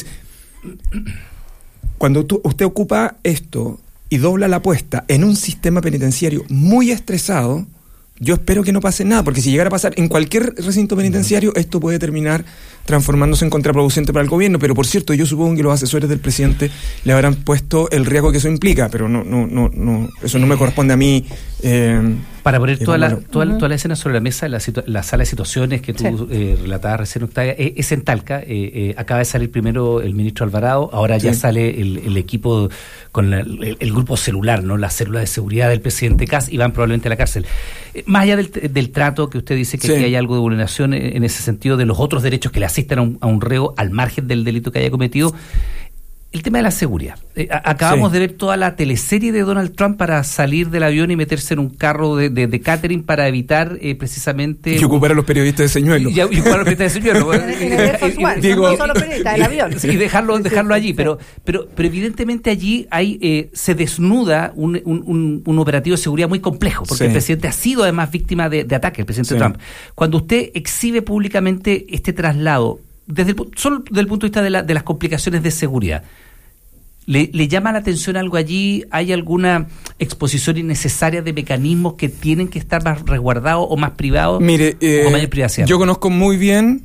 cuando usted ocupa esto y dobla la apuesta en un sistema penitenciario muy estresado, yo espero que no pase nada, porque si llegara a pasar en cualquier recinto penitenciario, esto puede terminar transformándose en contraproducente para el gobierno. Pero por cierto, yo supongo que los asesores del presidente le habrán puesto el riesgo que eso implica, pero no eso no me corresponde a mí. Para poner toda la escena sobre la mesa, la sala de situaciones que tú relatabas recién, Octavia, es en Talca. Acaba de salir primero el ministro Alvarado, ahora ya sale el equipo con el grupo celular, ¿no? La célula de seguridad del presidente Kast, y van probablemente a la cárcel. Más allá del trato que usted dice que aquí hay algo de vulneración en ese sentido de los otros derechos que le asisten a un reo al margen del delito que haya cometido, el tema de la seguridad. Acabamos de ver toda la teleserie de Donald Trump para salir del avión y meterse en un carro de catering para evitar precisamente... Y ocupar a los periodistas de señuelo. Y ocupar a los periodistas de señuelo. No solo periodistas, el avión. Y dejarlo allí. Pero evidentemente allí se desnuda un operativo de seguridad muy complejo, porque el presidente ha sido además víctima de ataque, el presidente Trump. Cuando usted exhibe públicamente este traslado, solo desde el punto de vista de las complicaciones de seguridad, ¿le llama la atención algo allí? ¿Hay alguna exposición innecesaria de mecanismos que tienen que estar más resguardados o más privados? Mire, con mayor privacidad? Yo conozco muy bien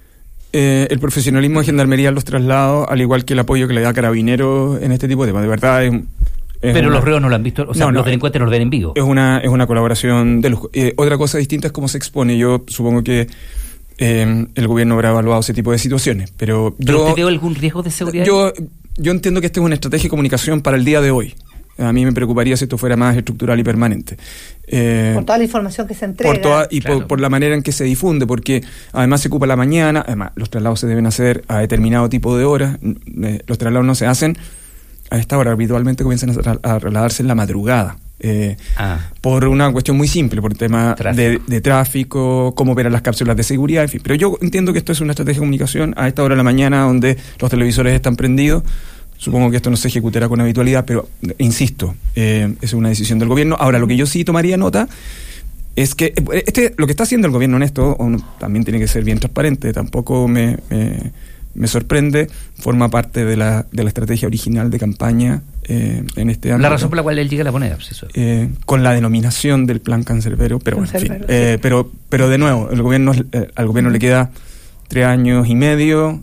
el profesionalismo de Gendarmería en los traslados, al igual que el apoyo que le da Carabineros en este tipo de temas. De verdad pero los reos no lo han visto, o sea, los delincuentes no lo ven en vivo. Es una colaboración de lujo. Otra cosa distinta es cómo se expone. Yo supongo que el gobierno habrá evaluado ese tipo de situaciones, pero ¿usted ve algún riesgo de seguridad? Yo entiendo que esta es una estrategia de comunicación para el día de hoy. A mí me preocuparía si esto fuera más estructural y permanente. Por toda la información que se entrega. Por la manera en que se difunde, porque además se ocupa la mañana, además los traslados se deben hacer a determinado tipo de horas, los traslados no se hacen a esta hora, habitualmente comienzan a trasladarse en la madrugada. Por una cuestión muy simple, por el tema de tráfico, cómo operan las cápsulas de seguridad, en fin. Pero yo entiendo que esto es una estrategia de comunicación a esta hora de la mañana, donde los televisores están prendidos. Supongo que esto no se ejecutará con habitualidad, pero insisto, es una decisión del gobierno. Ahora, lo que yo sí tomaría nota es que lo que está haciendo el gobierno en esto también tiene que ser bien transparente. Tampoco me sorprende, forma parte de la estrategia original de campaña en este ámbito. La razón por la cual él llega a la moneda, pues eso. Con la denominación del plan cancerbero, pero bueno, en fin. Pero de nuevo, al gobierno le queda 3 años y medio,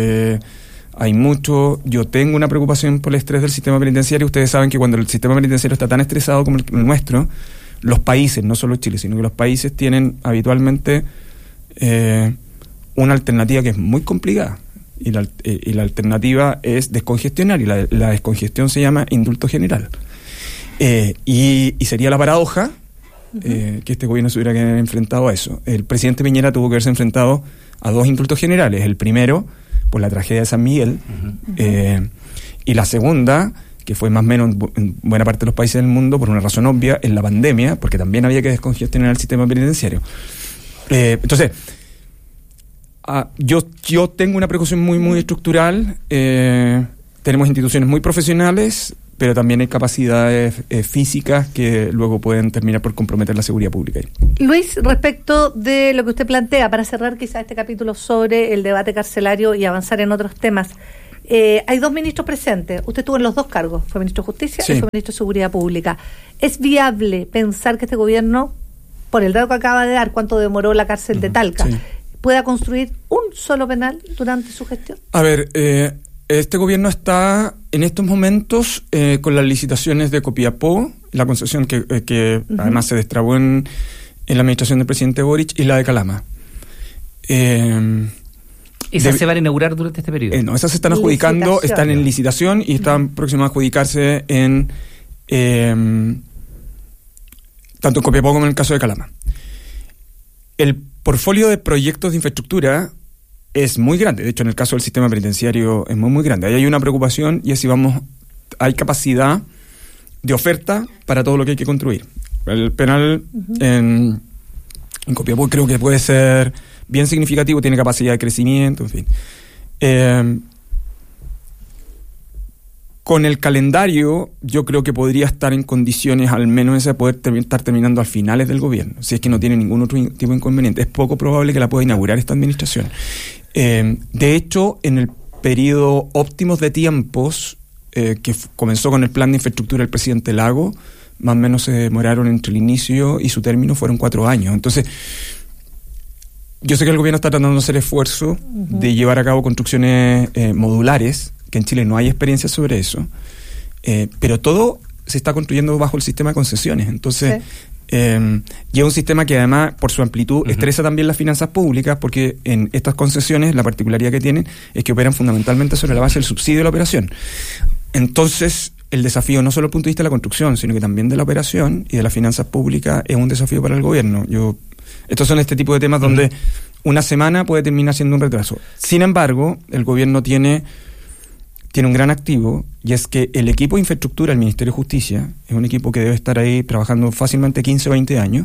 hay mucho. Yo tengo una preocupación por el estrés del sistema penitenciario. Ustedes saben que cuando el sistema penitenciario está tan estresado como el nuestro, los países, no solo Chile, sino que los países tienen habitualmente una alternativa que es muy complicada. Y la alternativa es descongestionar, y la descongestión se llama indulto general. Y sería la paradoja que este gobierno se hubiera enfrentado a eso. El presidente Piñera tuvo que haberse enfrentado a 2 indultos generales. El primero, por la tragedia de San Miguel. Y la segunda, que fue más o menos en buena parte de los países del mundo, por una razón obvia, es la pandemia, porque también había que descongestionar el sistema penitenciario. Entonces, yo tengo una precaución muy estructural. Tenemos instituciones muy profesionales, pero también hay capacidades físicas que luego pueden terminar por comprometer la seguridad pública. Luis, respecto de lo que usted plantea, para cerrar quizás este capítulo sobre el debate carcelario y avanzar en otros temas, hay dos ministros presentes. Usted estuvo en los dos cargos, fue ministro de Justicia y fue ministro de Seguridad Pública. ¿Es viable pensar que este gobierno, por el dato que acaba de dar, cuánto demoró la cárcel de Talca, pueda construir un solo penal durante su gestión? A ver, este gobierno está en estos momentos con las licitaciones de Copiapó, la concesión que además se destrabó en la administración del presidente Boric, y la de Calama. ¿Esas se van a inaugurar durante este periodo? No, esas se están adjudicando, están en licitación y están próximas a adjudicarse tanto en Copiapó como en el caso de Calama. El portfolio de proyectos de infraestructura es muy grande. De hecho, en el caso del sistema penitenciario es muy grande. Ahí hay una preocupación, y es si hay capacidad de oferta para todo lo que hay que construir. El penal en Copiapó creo que puede ser bien significativo, tiene capacidad de crecimiento, en fin. Con el calendario, yo creo que podría estar en condiciones, al menos de poder estar terminando a finales del gobierno, si es que no tiene ningún otro tipo de inconveniente. Es poco probable que la pueda inaugurar esta administración. De hecho, en el periodo óptimos de tiempos, que comenzó con el plan de infraestructura del presidente Lago, más o menos se demoraron entre el inicio y su término, fueron 4 años. Entonces, yo sé que el gobierno está tratando de hacer esfuerzo de llevar a cabo construcciones modulares, que en Chile no hay experiencia sobre eso, pero todo se está construyendo bajo el sistema de concesiones. Entonces, y es un sistema que además, por su amplitud, estresa también las finanzas públicas, porque en estas concesiones la particularidad que tienen es que operan fundamentalmente sobre la base del subsidio de la operación. Entonces, el desafío, no solo desde el punto de vista de la construcción, sino que también de la operación y de las finanzas públicas, es un desafío para el gobierno. Estos son este tipo de temas donde una semana puede terminar siendo un retraso. Sin embargo, el gobierno tiene un gran activo, y es que el equipo de infraestructura del Ministerio de Justicia es un equipo que debe estar ahí trabajando fácilmente 15 o 20 años.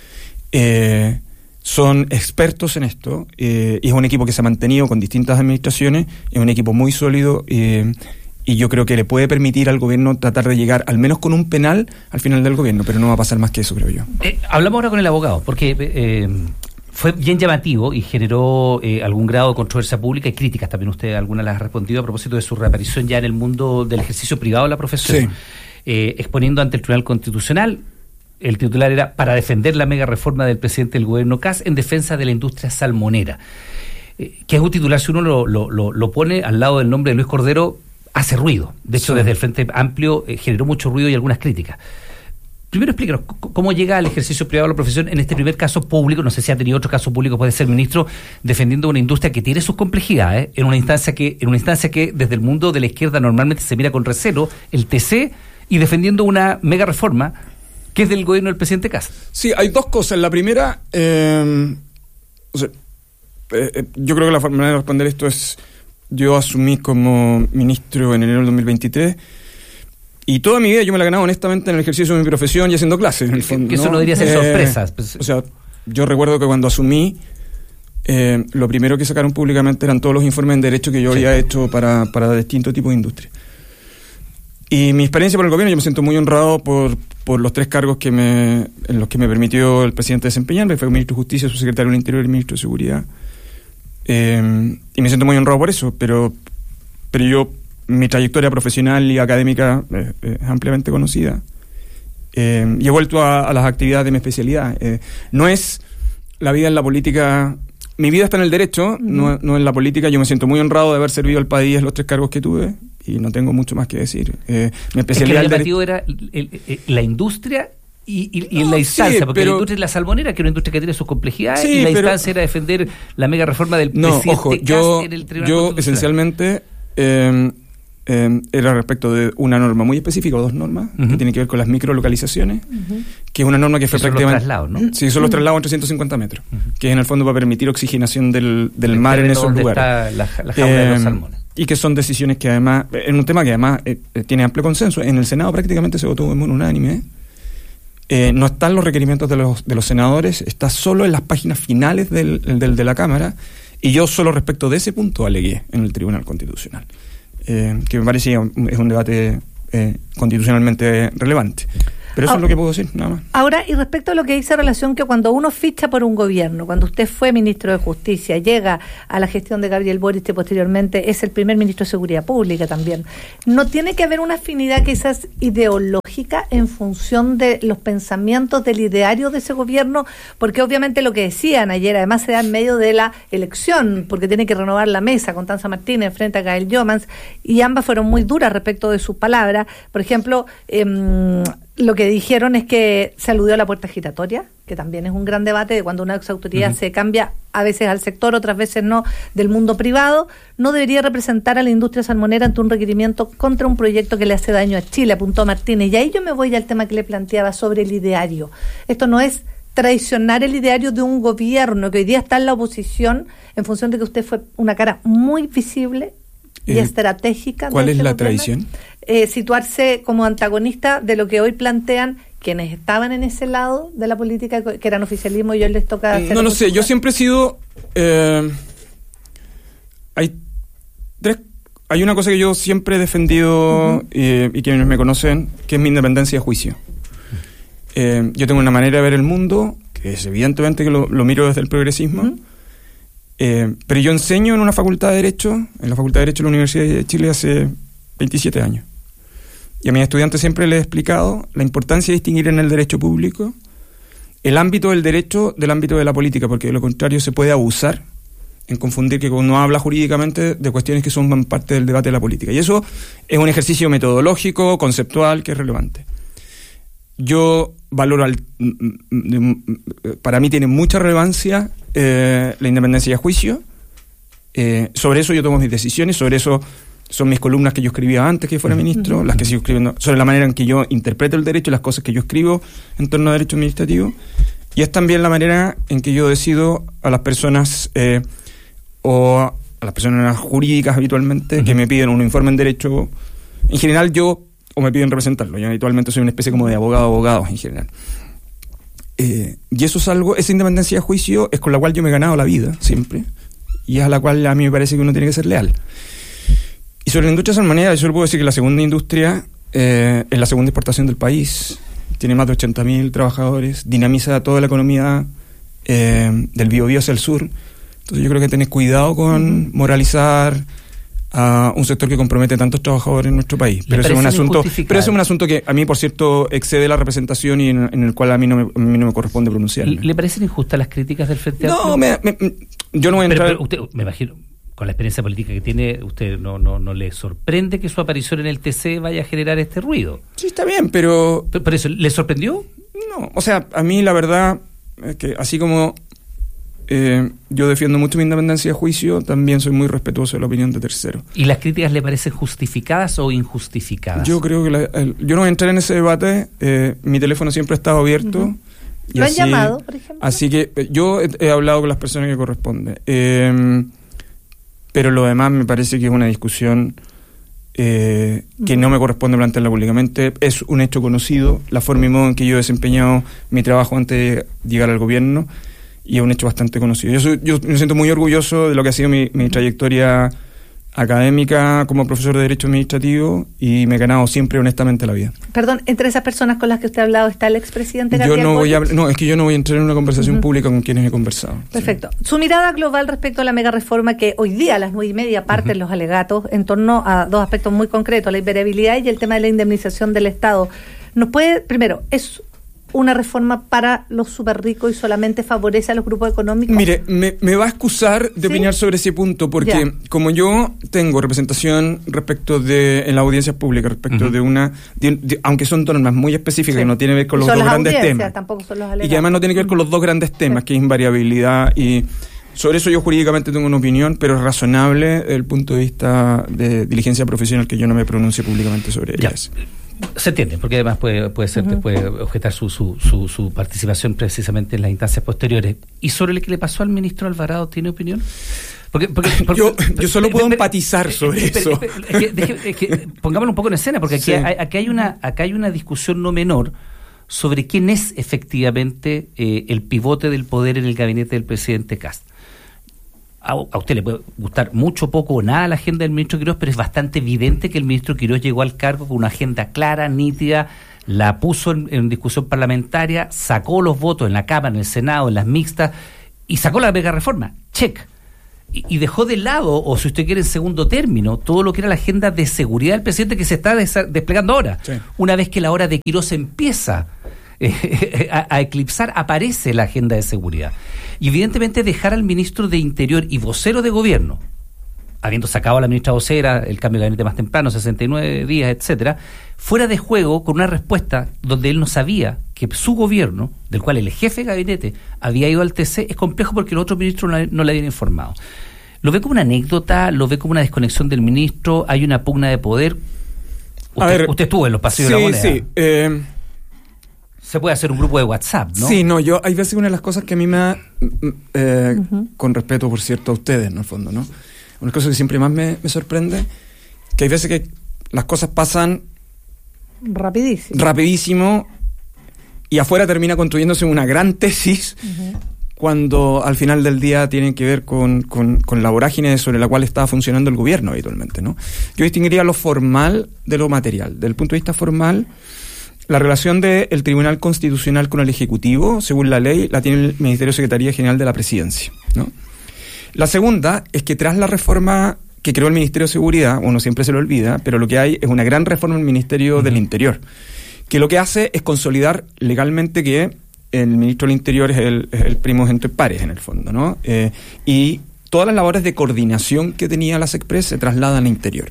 Son expertos en esto, y es un equipo que se ha mantenido con distintas administraciones, es un equipo muy sólido, y yo creo que le puede permitir al gobierno tratar de llegar al menos con un penal al final del gobierno, pero no va a pasar más que eso, creo yo. Hablamos ahora con el abogado, porque fue bien llamativo y generó algún grado de controversia pública y críticas. También usted algunas las ha respondido a propósito de su reaparición ya en el mundo del ejercicio privado de la profesión. Exponiendo ante el Tribunal Constitucional, el titular era: para defender la mega reforma del presidente del gobierno Kast en defensa de la industria salmonera. Que es un titular, si uno lo pone al lado del nombre de Luis Cordero, hace ruido. De hecho, desde el Frente Amplio generó mucho ruido y algunas críticas. Primero, explícanos cómo llega al ejercicio privado de la profesión en este primer caso público. No sé si ha tenido otro caso público, puede ser ministro, defendiendo una industria que tiene sus complejidades, en una instancia que desde el mundo de la izquierda normalmente se mira con recelo, el TC, y defendiendo una mega reforma que es del gobierno del presidente Kast. Sí, hay dos cosas. La primera, yo creo que la manera de responder esto es: yo asumí como ministro en enero del 2023, y toda mi vida yo me la he ganado honestamente en el ejercicio de mi profesión y haciendo clases, en el fondo. Que eso no debería ser sorpresa. O sea, yo recuerdo que cuando asumí, lo primero que sacaron públicamente eran todos los informes en derecho que yo había hecho para distintos tipos de industria. Y mi experiencia por el gobierno, yo me siento muy honrado por los 3 cargos en los que me permitió el presidente desempeñarme. Fue ministro de Justicia, subsecretario del Interior y ministro de Seguridad. Y me siento muy honrado por eso, pero mi trayectoria profesional y académica es ampliamente conocida, y he vuelto a las actividades de mi especialidad. No es la vida en la política, mi vida está en el derecho, no en la política. Yo me siento muy honrado de haber servido al país en los 3 cargos que tuve, y no tengo mucho más que decir. Mi especialidad, es que el llamativo era la industria y la instancia, porque la industria es la salmonera, que es una industria que tiene sus complejidades, y la instancia era defender la mega reforma del presidente Kast en el Tribunal Constitucional. Esencialmente, era respecto de una norma muy específica, o dos normas, que tiene que ver con las microlocalizaciones, que es una norma que fue prácticamente... Son los traslados, ¿no? Sí, son los traslados en 350 metros, que en el fondo va a permitir oxigenación del mar en esos lugares. Está la jaula de los salmones. Y que son decisiones que además, en un tema que además tiene amplio consenso, en el Senado prácticamente se votó en unánime. No están los requerimientos de los senadores, está solo en las páginas finales de la Cámara, y yo solo respecto de ese punto alegué en el Tribunal Constitucional. Que me parece es un debate constitucionalmente relevante. Pero eso es lo que puedo decir, nada más. Ahora, y respecto a lo que dice relación que cuando uno ficha por un gobierno, cuando usted fue ministro de Justicia, llega a la gestión de Gabriel Boric y posteriormente es el primer ministro de Seguridad Pública también, ¿no tiene que haber una afinidad quizás ideológica en función de los pensamientos del ideario de ese gobierno? Porque obviamente lo que decían ayer, además se da en medio de la elección, porque tiene que renovar la mesa con Tanza Martínez frente a Gael Jomans, y ambas fueron muy duras respecto de sus palabras. Por ejemplo, lo que dijeron es que se aludió a la puerta giratoria, que también es un gran debate de cuando una exautoridad se cambia a veces al sector, otras veces no, del mundo privado, no debería representar a la industria salmonera ante un requerimiento contra un proyecto que le hace daño a Chile, apuntó Martínez. Y ahí yo me voy al tema que le planteaba sobre el ideario. Esto no es traicionar el ideario de un gobierno que hoy día está en la oposición en función de que usted fue una cara muy visible y estratégica. ¿Cuál es la gobierno? tradición? Situarse como antagonista de lo que hoy plantean quienes estaban en ese lado de la política, que eran oficialismo, y hoy les toca hacer... No sé, yo siempre he sido... Hay una cosa que yo siempre he defendido y quienes me conocen, que es mi independencia de juicio. Yo tengo una manera de ver el mundo, que es evidentemente que lo miro desde el progresismo, pero yo enseño en una facultad de Derecho, en la Facultad de Derecho de la Universidad de Chile hace 27 años. Y a mis estudiantes siempre les he explicado la importancia de distinguir en el derecho público el ámbito del derecho del ámbito de la política, porque de lo contrario se puede abusar en confundir que uno habla jurídicamente de cuestiones que son parte del debate de la política. Y eso es un ejercicio metodológico, conceptual, que es relevante. Yo valoro, para mí tiene mucha relevancia la independencia de juicio. Sobre eso yo tomo mis decisiones, sobre eso son mis columnas que yo escribía antes que fuera ministro, las que sigo escribiendo, sobre la manera en que yo interpreto el derecho, las cosas que yo escribo en torno a derecho administrativo, y es también la manera en que yo decido a las personas o a las personas jurídicas habitualmente que me piden un informe en derecho, en general yo, o me piden representarlo, yo habitualmente soy una especie como de abogados en general. Y eso es algo, esa independencia de juicio es con la cual yo me he ganado la vida, siempre, y es a la cual a mí me parece que uno tiene que ser leal. Y sobre la industria salmonera, yo le puedo decir que la segunda industria es la segunda exportación del país, tiene más de 80.000 trabajadores, dinamiza toda la economía del Biobío hacia el sur. Entonces yo creo que hay que tener cuidado con moralizar a un sector que compromete tantos trabajadores en nuestro país. Pero eso es un asunto que a mí, por cierto, excede la representación y en el cual a mí no me corresponde pronunciarme. ¿Le parecen injustas las críticas del Frente Amplio? No, yo no voy a entrar... Pero usted, me imagino, con la experiencia política que tiene, ¿usted no le sorprende que su aparición en el TC vaya a generar este ruido? Sí, está bien, pero... ¿Pero eso le sorprendió? No, o sea, a mí la verdad es que así como yo defiendo mucho mi independencia de juicio, también soy muy respetuoso de la opinión de terceros. ¿Y las críticas le parecen justificadas o injustificadas? Yo creo que yo no voy a entrar en ese debate. Mi teléfono siempre ha estado abierto. Y ¿Lo han llamado, por ejemplo? Así que yo he hablado con las personas que corresponde. Pero lo demás me parece que es una discusión que no me corresponde plantearla públicamente. Es un hecho conocido, la forma y modo en que yo he desempeñado mi trabajo antes de llegar al gobierno, y es un hecho bastante conocido. Yo me siento muy orgulloso de lo que ha sido mi trayectoria académica como profesor de Derecho Administrativo, y me he ganado siempre honestamente la vida. Perdón, entre esas personas con las que usted ha hablado está el expresidente Gabriel Boric. Es que yo no voy a entrar en una conversación pública con quienes he conversado. Perfecto. Sí. Su mirada global respecto a la mega reforma que hoy día a las 9:30 parten los alegatos en torno a dos aspectos muy concretos, la invariabilidad y el tema de la indemnización del Estado. ¿Nos puede, primero, es una reforma para los súper ricos y solamente favorece a los grupos económicos? Mire, me va a excusar de opinar sobre ese punto, porque como yo tengo representación respecto de, en la audiencia pública, respecto de aunque son normas muy específicas que no tienen que ver con los dos grandes temas, tampoco son los alegatos. Y que además no tiene que ver con los dos grandes temas, que es invariabilidad y Sobre eso yo jurídicamente tengo una opinión, pero es razonable desde el punto de vista de diligencia profesional que yo no me pronuncie públicamente sobre ellas. Se entiende, porque además puede objetar su participación precisamente en las instancias posteriores. ¿Y sobre lo que le pasó al ministro Alvarado tiene opinión? Porque yo solo puedo empatizar sobre eso. Es que pongámoslo un poco en escena, porque aquí hay una discusión no menor sobre quién es efectivamente el pivote del poder en el gabinete del presidente Kast. A usted le puede gustar mucho, poco o nada la agenda del ministro Quirós, pero es bastante evidente que el ministro Quirós llegó al cargo con una agenda clara, nítida, la puso en discusión parlamentaria, sacó los votos en la Cámara, en el Senado, en las mixtas, y sacó la mega reforma. Check. Y dejó de lado, o si usted quiere en segundo término, todo lo que era la agenda de seguridad del presidente que se está desplegando ahora. Sí. Una vez que la hora de Quirós empieza a eclipsar, aparece la agenda de seguridad. Y evidentemente dejar al ministro de Interior y vocero de gobierno, habiendo sacado a la ministra vocera, el cambio de gabinete más temprano, 69 días, etcétera, fuera de juego con una respuesta donde él no sabía que su gobierno, del cual el jefe de gabinete había ido al TC, es complejo porque los otros ministros no le habían informado. ¿Lo ve como una anécdota? ¿Lo ve como una desconexión del ministro? ¿Hay una pugna de poder? Usted estuvo en los pasillos de la moneda. Sí, se puede hacer un grupo de WhatsApp, ¿no? Sí, hay veces una de las cosas que a mí me con respeto, por cierto, a ustedes, en el fondo, ¿no? Una cosa que siempre más me sorprende, que hay veces que las cosas pasan rapidísimo y afuera termina construyéndose una gran tesis cuando al final del día tienen que ver con la vorágine sobre la cual estaba funcionando el gobierno habitualmente, ¿no? Yo distinguiría lo formal de lo material. Desde el punto de vista formal, la relación del Tribunal Constitucional con el Ejecutivo, según la ley, la tiene el Ministerio Secretaría General de la Presidencia, ¿no? La segunda es que tras la reforma que creó el Ministerio de Seguridad, uno siempre se lo olvida, pero lo que hay es una gran reforma en el Ministerio del Interior, que lo que hace es consolidar legalmente que el Ministro del Interior es el primogénito de pares, en el fondo, ¿no? Y todas las labores de coordinación que tenía la SECPRES se trasladan al Interior.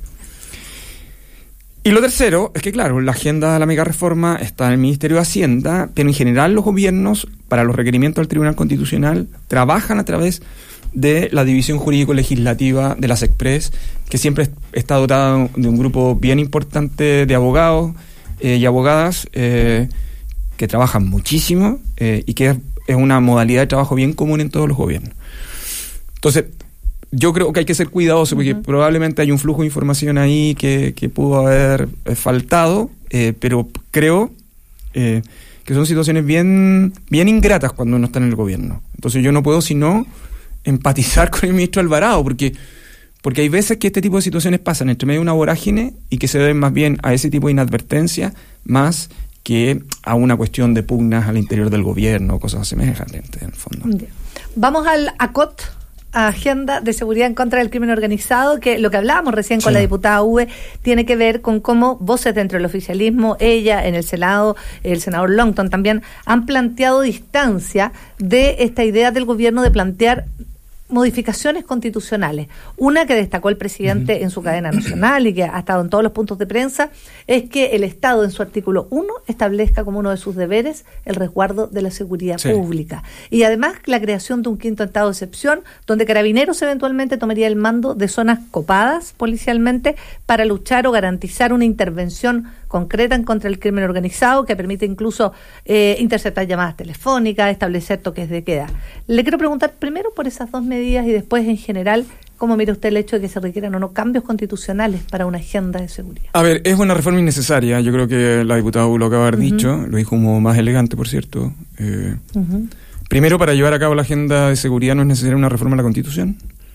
Y lo tercero es que, claro, la agenda de la mega reforma está en el Ministerio de Hacienda, pero en general los gobiernos, para los requerimientos del Tribunal Constitucional, trabajan a través de la División Jurídico-Legislativa de la SECPRES, que siempre está dotada de un grupo bien importante de abogados y abogadas que trabajan muchísimo y que es una modalidad de trabajo bien común en todos los gobiernos. Entonces, yo creo que hay que ser cuidadoso porque probablemente hay un flujo de información ahí que pudo haber faltado, pero creo que son situaciones bien ingratas cuando uno está en el gobierno. Entonces yo no puedo sino empatizar con el ministro Alvarado, porque hay veces que este tipo de situaciones pasan entre medio de una vorágine y que se deben más bien a ese tipo de inadvertencia más que a una cuestión de pugnas al interior del gobierno o cosas semejantes, en el fondo. Vamos al ACOT, Agenda de Seguridad en contra del Crimen Organizado, que lo que hablábamos recién con la diputada Uve tiene que ver con cómo voces dentro del oficialismo, ella en el Senado, el senador Longton también, han planteado distancia de esta idea del gobierno de plantear modificaciones constitucionales. Una que destacó el presidente en su cadena nacional y que ha estado en todos los puntos de prensa es que el Estado en su artículo 1 establezca como uno de sus deberes el resguardo de la seguridad pública. Y además la creación de un quinto estado de excepción donde Carabineros eventualmente tomaría el mando de zonas copadas policialmente para luchar o garantizar una intervención concreta en contra del crimen organizado que permite incluso interceptar llamadas telefónicas, establecer toques de queda. Le quiero preguntar primero por esas dos medidas y después en general, ¿cómo mira usted el hecho de que se requieran o no cambios constitucionales para una agenda de seguridad? A ver, es una reforma innecesaria. Yo creo que la diputada lo acaba de haber dicho, lo dijo como más elegante, por cierto. Primero, para llevar a cabo la agenda de seguridad no es necesaria una reforma a la Constitución.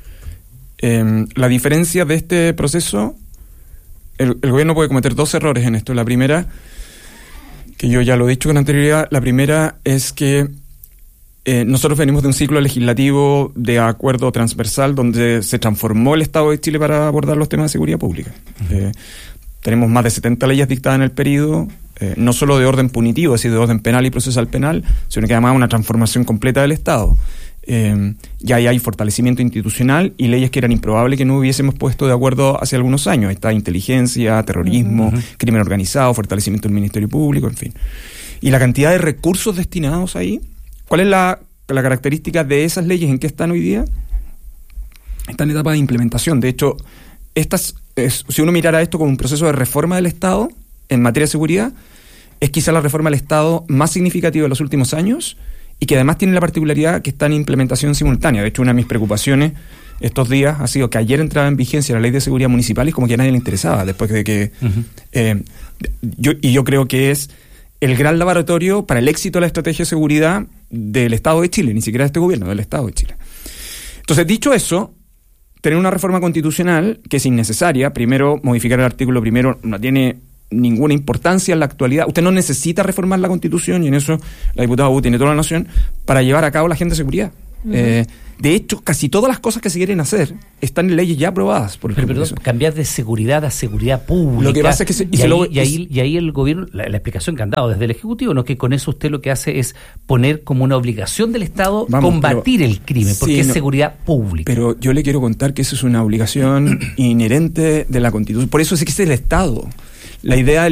La diferencia de este proceso, el gobierno puede cometer dos errores en esto. La primera, que yo ya lo he dicho con anterioridad, la primera es que nosotros venimos de un ciclo legislativo de acuerdo transversal donde se transformó el Estado de Chile para abordar los temas de seguridad pública. Tenemos más de 70 leyes dictadas en el periodo, no solo de orden punitivo, es decir, de orden penal y procesal penal, sino que además una transformación completa del Estado. Ya hay fortalecimiento institucional y leyes que eran improbables que no hubiésemos puesto de acuerdo hace algunos años. Está inteligencia, terrorismo, crimen organizado, fortalecimiento del Ministerio Público, en fin. Y la cantidad de recursos destinados ahí. ¿Cuál es la la característica de esas leyes en que están hoy día, están en etapa de implementación. De hecho, si uno mirara esto como un proceso de reforma del Estado en materia de seguridad, es quizá la reforma del Estado más significativa de los últimos años y que además tiene la particularidad que está en implementación simultánea. De hecho, una de mis preocupaciones estos días ha sido que ayer entraba en vigencia la ley de seguridad municipal y como que a nadie le interesaba, después de que... yo creo que es el gran laboratorio para el éxito de la estrategia de seguridad del Estado de Chile, ni siquiera de este gobierno, del Estado de Chile. Entonces, dicho eso, tener una reforma constitucional que es innecesaria, primero, modificar el artículo primero no tiene ninguna importancia en la actualidad. Usted no necesita reformar la Constitución, y en eso la diputada Wu tiene toda la noción, para llevar a cabo la agenda de seguridad. De hecho, casi todas las cosas que se quieren hacer están en leyes ya aprobadas por el Congreso. Perdón, cambiar de seguridad a seguridad pública. Lo que pasa es que y ahí el gobierno, la explicación que han dado desde el Ejecutivo, no, que con eso usted lo que hace es poner como una obligación del Estado combatir el crimen, porque es seguridad pública. Pero yo le quiero contar que eso es una obligación inherente de la Constitución. Por eso es que es el Estado. La idea